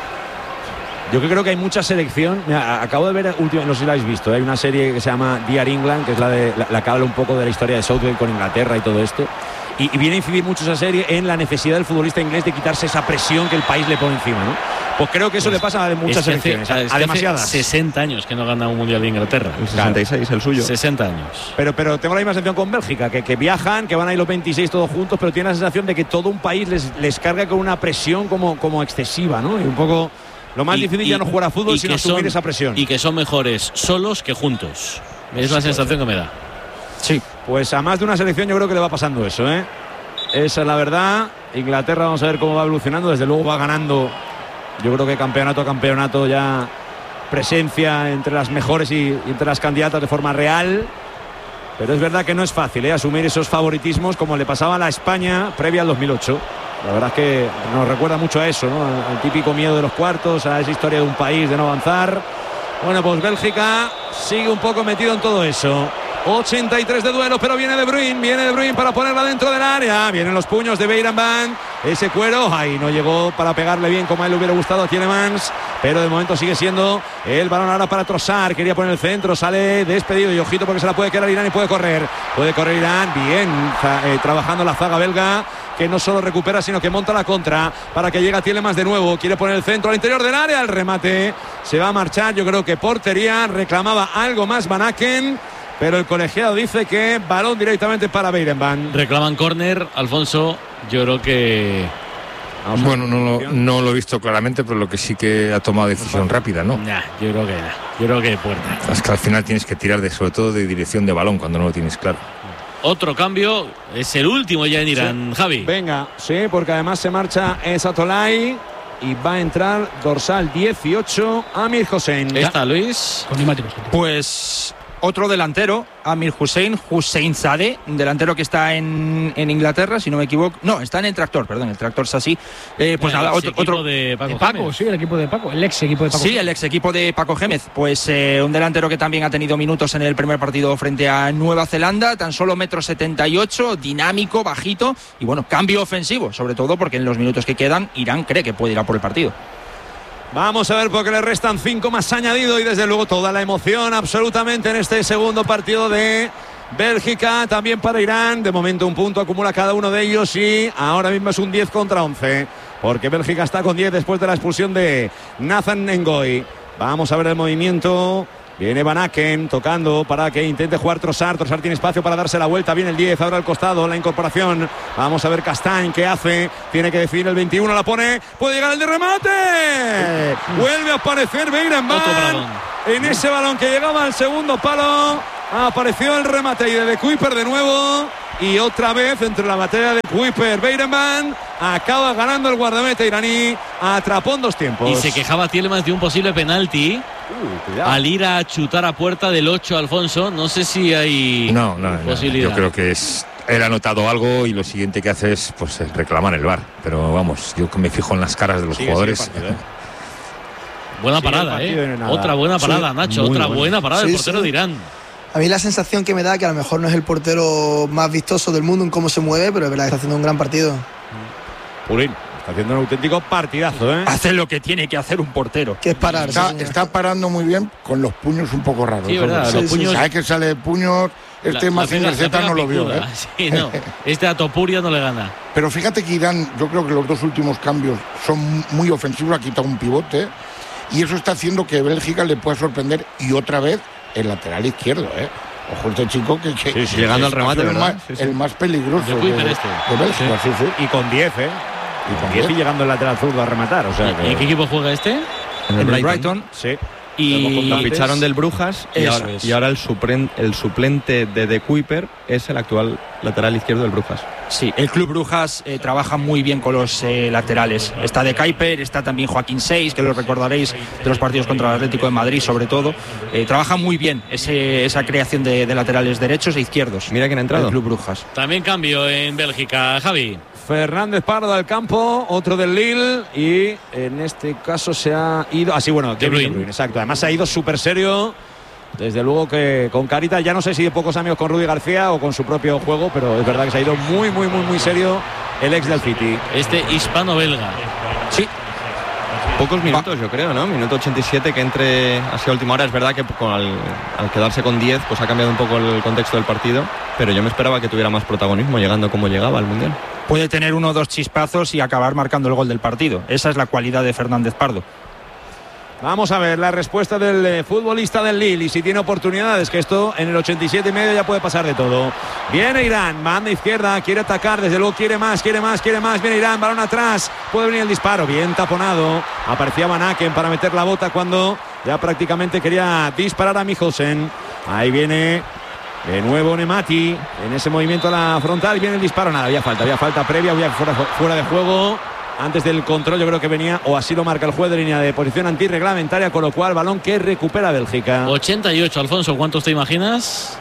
Yo creo que hay mucha selección. Mira, acabo de ver, última, no sé si la habéis visto, hay una serie que se llama Dear England, que es la, de, la, la que habla un poco de la historia de Southgate con Inglaterra y todo esto. Y, y viene a incidir mucho esa serie en la necesidad del futbolista inglés de quitarse esa presión que el país le pone encima, ¿no? Pues creo que eso pues le pasa a muchas es selecciones, hace, a, a demasiadas. sesenta años que no gana un mundial de Inglaterra. El sesenta y seis, el suyo. sesenta años. Pero, pero tengo la misma sensación con Bélgica, que, que viajan, que van a ir los veintiséis todos juntos, pero tienen la sensación de que todo un país les, les carga con una presión como, como excesiva, ¿no? Y un poco lo más y, difícil y, ya no jugar a fútbol, sino asumir son, esa presión. Y que son mejores solos que juntos. Es la sensación que me da. Sí. Pues a más de una selección yo creo que le va pasando eso, ¿eh? Esa es la verdad. Inglaterra, vamos a ver cómo va evolucionando. Desde luego va ganando, yo creo que campeonato a campeonato ya presencia entre las mejores y, y entre las candidatas de forma real. Pero es verdad que no es fácil, ¿eh? asumir esos favoritismos como le pasaba a la España previa al dos mil ocho. La verdad es que nos recuerda mucho a eso, ¿no? Al, al típico miedo de los cuartos, a esa historia de un país de no avanzar. Bueno, pues Bélgica sigue un poco metido en todo eso. ochenta y tres de duelo, pero viene De Bruyne, viene De Bruyne para ponerla dentro del área, vienen los puños de Beirenband, ese cuero, ahí no llegó para pegarle bien como a él le hubiera gustado a Tielemans, pero de momento sigue siendo el balón ahora para Trossard, quería poner el centro, sale despedido y ojito porque se la puede quedar Irán y puede correr, puede correr Irán, bien, eh, trabajando la zaga belga, que no solo recupera sino que monta la contra para que llegue a Tielemans de nuevo, quiere poner el centro al interior del área, el remate se va a marchar, yo creo que portería, reclamaba algo más Van Aken, pero el colegiado dice que balón directamente para Beirenband. Reclaman córner, Alfonso, yo creo que... Bueno, no lo, no lo he visto claramente, pero lo que sí que ha tomado decisión rápida, ¿no? Nah, yo creo que yo creo que puerta. Es que al final tienes que tirar de, sobre todo de dirección de balón cuando no lo tienes claro. Otro cambio, es el último ya en Irán, sí. Javi. Venga, sí, porque además se marcha Esatolay y va a entrar dorsal dieciocho Amir Hossein. ¿Está Luis? Con neumáticos. Pues otro delantero, Amir Hussein, Husseinzadeh, un delantero que está en, en Inglaterra, si no me equivoco. No, está en el Tractor, perdón, el Tractor es así. Eh, pues el nada, otro, otro de Paco, de Paco sí, el equipo de Paco, el ex equipo de Paco. Sí, el ex equipo de Paco Gémez. Pues eh, un delantero que también ha tenido minutos en el primer partido frente a Nueva Zelanda, tan solo metro setenta y ocho, dinámico, bajito y bueno, cambio ofensivo, sobre todo porque en los minutos que quedan Irán cree que puede ir a por el partido. Vamos a ver porque le restan cinco más añadido y desde luego toda la emoción absolutamente en este segundo partido de Bélgica, también para Irán. De momento un punto acumula cada uno de ellos y ahora mismo es un diez contra once porque Bélgica está con diez después de la expulsión de Nathan Ngoy. Vamos a ver el movimiento. Viene Van Aken tocando para que intente jugar Trossard. Trossard tiene espacio para darse la vuelta. Viene el diez, ahora al costado, la incorporación. Vamos a ver Castañ qué hace. Tiene que decidir el veintiuno, la pone. Puede llegar el de remate. Vuelve a aparecer Beirenband en ese balón que llegaba al segundo palo. Apareció el remate y de Kuiper de nuevo. Y otra vez entre la batalla de Kuiper, Beirenband acaba ganando el guardameta iraní. Atrapó en dos tiempos. Y se quejaba Tielemans de un posible penalti. Uh, al ir a chutar a puerta del ocho, Alfonso. No sé si hay no, no, posibilidad. No, yo creo que es, él ha notado algo y lo siguiente que hace es pues reclamar el V A R. Pero vamos, yo me fijo en las caras de los sí, jugadores. Sí, partido, ¿eh? Buena parada, ¿eh? Otra buena parada, sí, Nacho. Otra buena, buena parada sí, del portero sí. de Irán. A mí la sensación que me da que a lo mejor no es el portero más vistoso del mundo en cómo se mueve, pero es verdad que está haciendo un gran partido. Purín. Está haciendo un auténtico partidazo, ¿eh? Hace lo que tiene que hacer un portero. Que es parar. Está, sí, está parando muy bien con los puños un poco raros. Sí, verdad. Sí, los sí, puños. ¿Sabes que sale de puños? Este Mazinger Z no lo vio, ¿eh? Sí, no. Este a Topuria no le gana. Pero fíjate que Irán, yo creo que los dos últimos cambios son muy ofensivos. Ha quitado un pivote y eso está haciendo que Bélgica le pueda sorprender y otra vez el lateral izquierdo, ¿eh? Ojo, este chico que, que sí, sí, llegando al remate, el ¿verdad? Más, sí, sí. el más peligroso de, de, este. de Bélgica, sí. Sí, sí. Y con diez, ¿eh? Y con diez y llegando el lateral zurdo a rematar. O sea, ¿Y que... en qué equipo juega este? En el Brighton. Brighton. Sí. Y lo ficharon del Brujas y ahora, y ahora el, suplen, el suplente de De Kuiper es el actual lateral izquierdo del Brujas. Sí, el club Brujas eh, trabaja muy bien con los eh, laterales. Está De Kuiper, está también Joaquín Seix, que lo recordaréis de los partidos contra el Atlético de Madrid, sobre todo. Eh, trabaja muy bien ese, esa creación de, de laterales derechos e izquierdos. Mira quién ha entrado. El club Brujas. También cambio en Bélgica, Javi. Fernández Pardo al campo, otro del Lille y en este caso se ha ido, así ah, bueno, De Bruyne. De Bruyne, exacto, además se ha ido súper serio, desde luego que con carita, ya no sé si de pocos amigos con Rudy García o con su propio juego, pero es verdad que se ha ido muy, muy, muy, muy serio el ex del City. Este hispano-belga. Sí. Pocos minutos, yo creo, ¿no? Minuto ochenta y siete que entre así a última hora. Es verdad que con, al, al quedarse con diez, pues ha cambiado un poco el contexto del partido, pero yo me esperaba que tuviera más protagonismo llegando como llegaba al Mundial. Puede tener uno o dos chispazos y acabar marcando el gol del partido. Esa es la cualidad de Fernández Pardo. Vamos a ver la respuesta del eh, futbolista del Lille y si tiene oportunidades, que esto en el ochenta y siete y medio ya puede pasar de todo. Viene Irán, banda izquierda, quiere atacar, desde luego quiere más, quiere más, quiere más. Viene Irán, balón atrás, puede venir el disparo, bien taponado. Aparecía Van Aken para meter la bota cuando ya prácticamente quería disparar a Michelsen. Ahí viene de nuevo Nemati en ese movimiento a la frontal, viene el disparo, nada, había falta, había falta previa, había fuera, fuera de juego. Antes del control yo creo que venía, o así lo marca el juez de línea de posición antirreglamentaria, con lo cual balón que recupera Bélgica. ochenta y ocho, Alfonso, ¿cuántos te imaginas?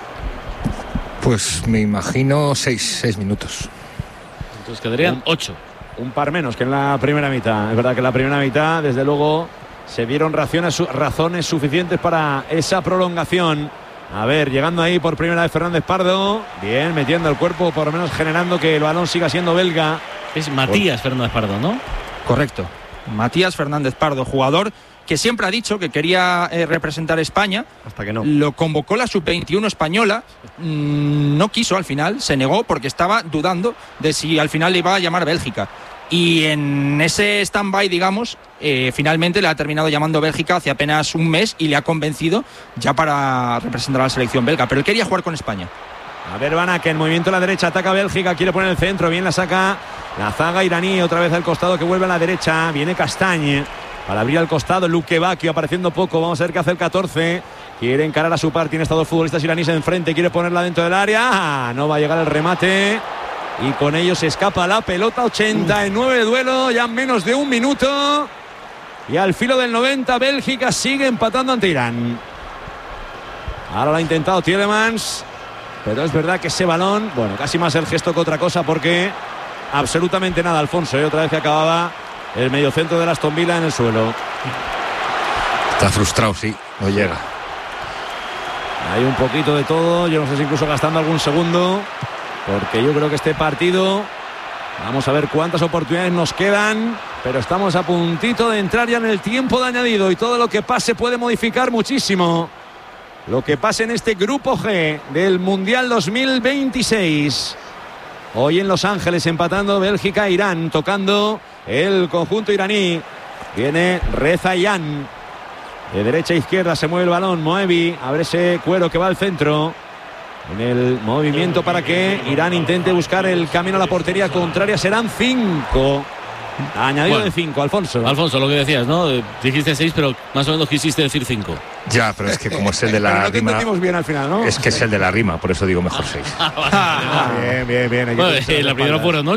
Pues me imagino seis, seis minutos. Entonces quedarían ocho. Un par menos que en la primera mitad. Es verdad que en la primera mitad, desde luego, se dieron razones, razones suficientes para esa prolongación. A ver, llegando ahí por primera vez Fernández Pardo. Bien, metiendo el cuerpo, por lo menos generando que el balón siga siendo belga. Es Matías Fernández Pardo, ¿no? Correcto. Matías Fernández Pardo, jugador que siempre ha dicho que quería eh, representar a España. Hasta que no. Lo convocó la sub veintiuno española. Mmm, no quiso al final, se negó porque estaba dudando de si al final le iba a llamar Bélgica. Y en ese stand-by, digamos, eh, finalmente le ha terminado llamando Bélgica hace apenas un mes y le ha convencido ya para representar a la selección belga. Pero él quería jugar con España. A ver, Van Aken, movimiento a la derecha, ataca Bélgica, quiere poner el centro, bien la saca la zaga iraní, otra vez al costado que vuelve a la derecha, viene Castañ para abrir al costado, Luque Bacchio apareciendo poco, vamos a ver qué hace el catorce, quiere encarar a su par, tiene estos dos futbolistas iraníes enfrente, quiere ponerla dentro del área, no va a llegar el remate y con ello se escapa la pelota. Ochenta y nueve de duelo, ya menos de un minuto y al filo del noventa Bélgica sigue empatando ante Irán. Ahora lo ha intentado Tielemans, pero es verdad que ese balón, bueno, casi más el gesto que otra cosa, porque absolutamente nada, Alfonso, ¿eh? Otra vez que acababa el mediocentro de Aston Villa en el suelo. Está frustrado, sí, no llega. Hay un poquito de todo, yo no sé si incluso gastando algún segundo, porque yo creo que este partido, vamos a ver cuántas oportunidades nos quedan, pero estamos a puntito de entrar ya en el tiempo de añadido y todo lo que pase puede modificar muchísimo lo que pase en este grupo G del Mundial dos mil veintiséis. Hoy en Los Ángeles empatando Bélgica e Irán, tocando el conjunto iraní. Viene Reza Yan. De derecha a izquierda se mueve el balón. Moebi abre ese cuero que va al centro. En el movimiento para que Irán intente buscar el camino a la portería contraria. Serán cinco. Añadido bueno, de cinco, Alfonso. Alfonso, lo que decías, ¿no? Dijiste seis, pero más o menos quisiste decir cinco. Ya, pero es que como es el de la pero no te rima. entendimos bien al final, ¿no? Es que es el de la rima, por eso digo mejor seis. Ah, bien, bien, bien. Bueno, la primera fueron ocho.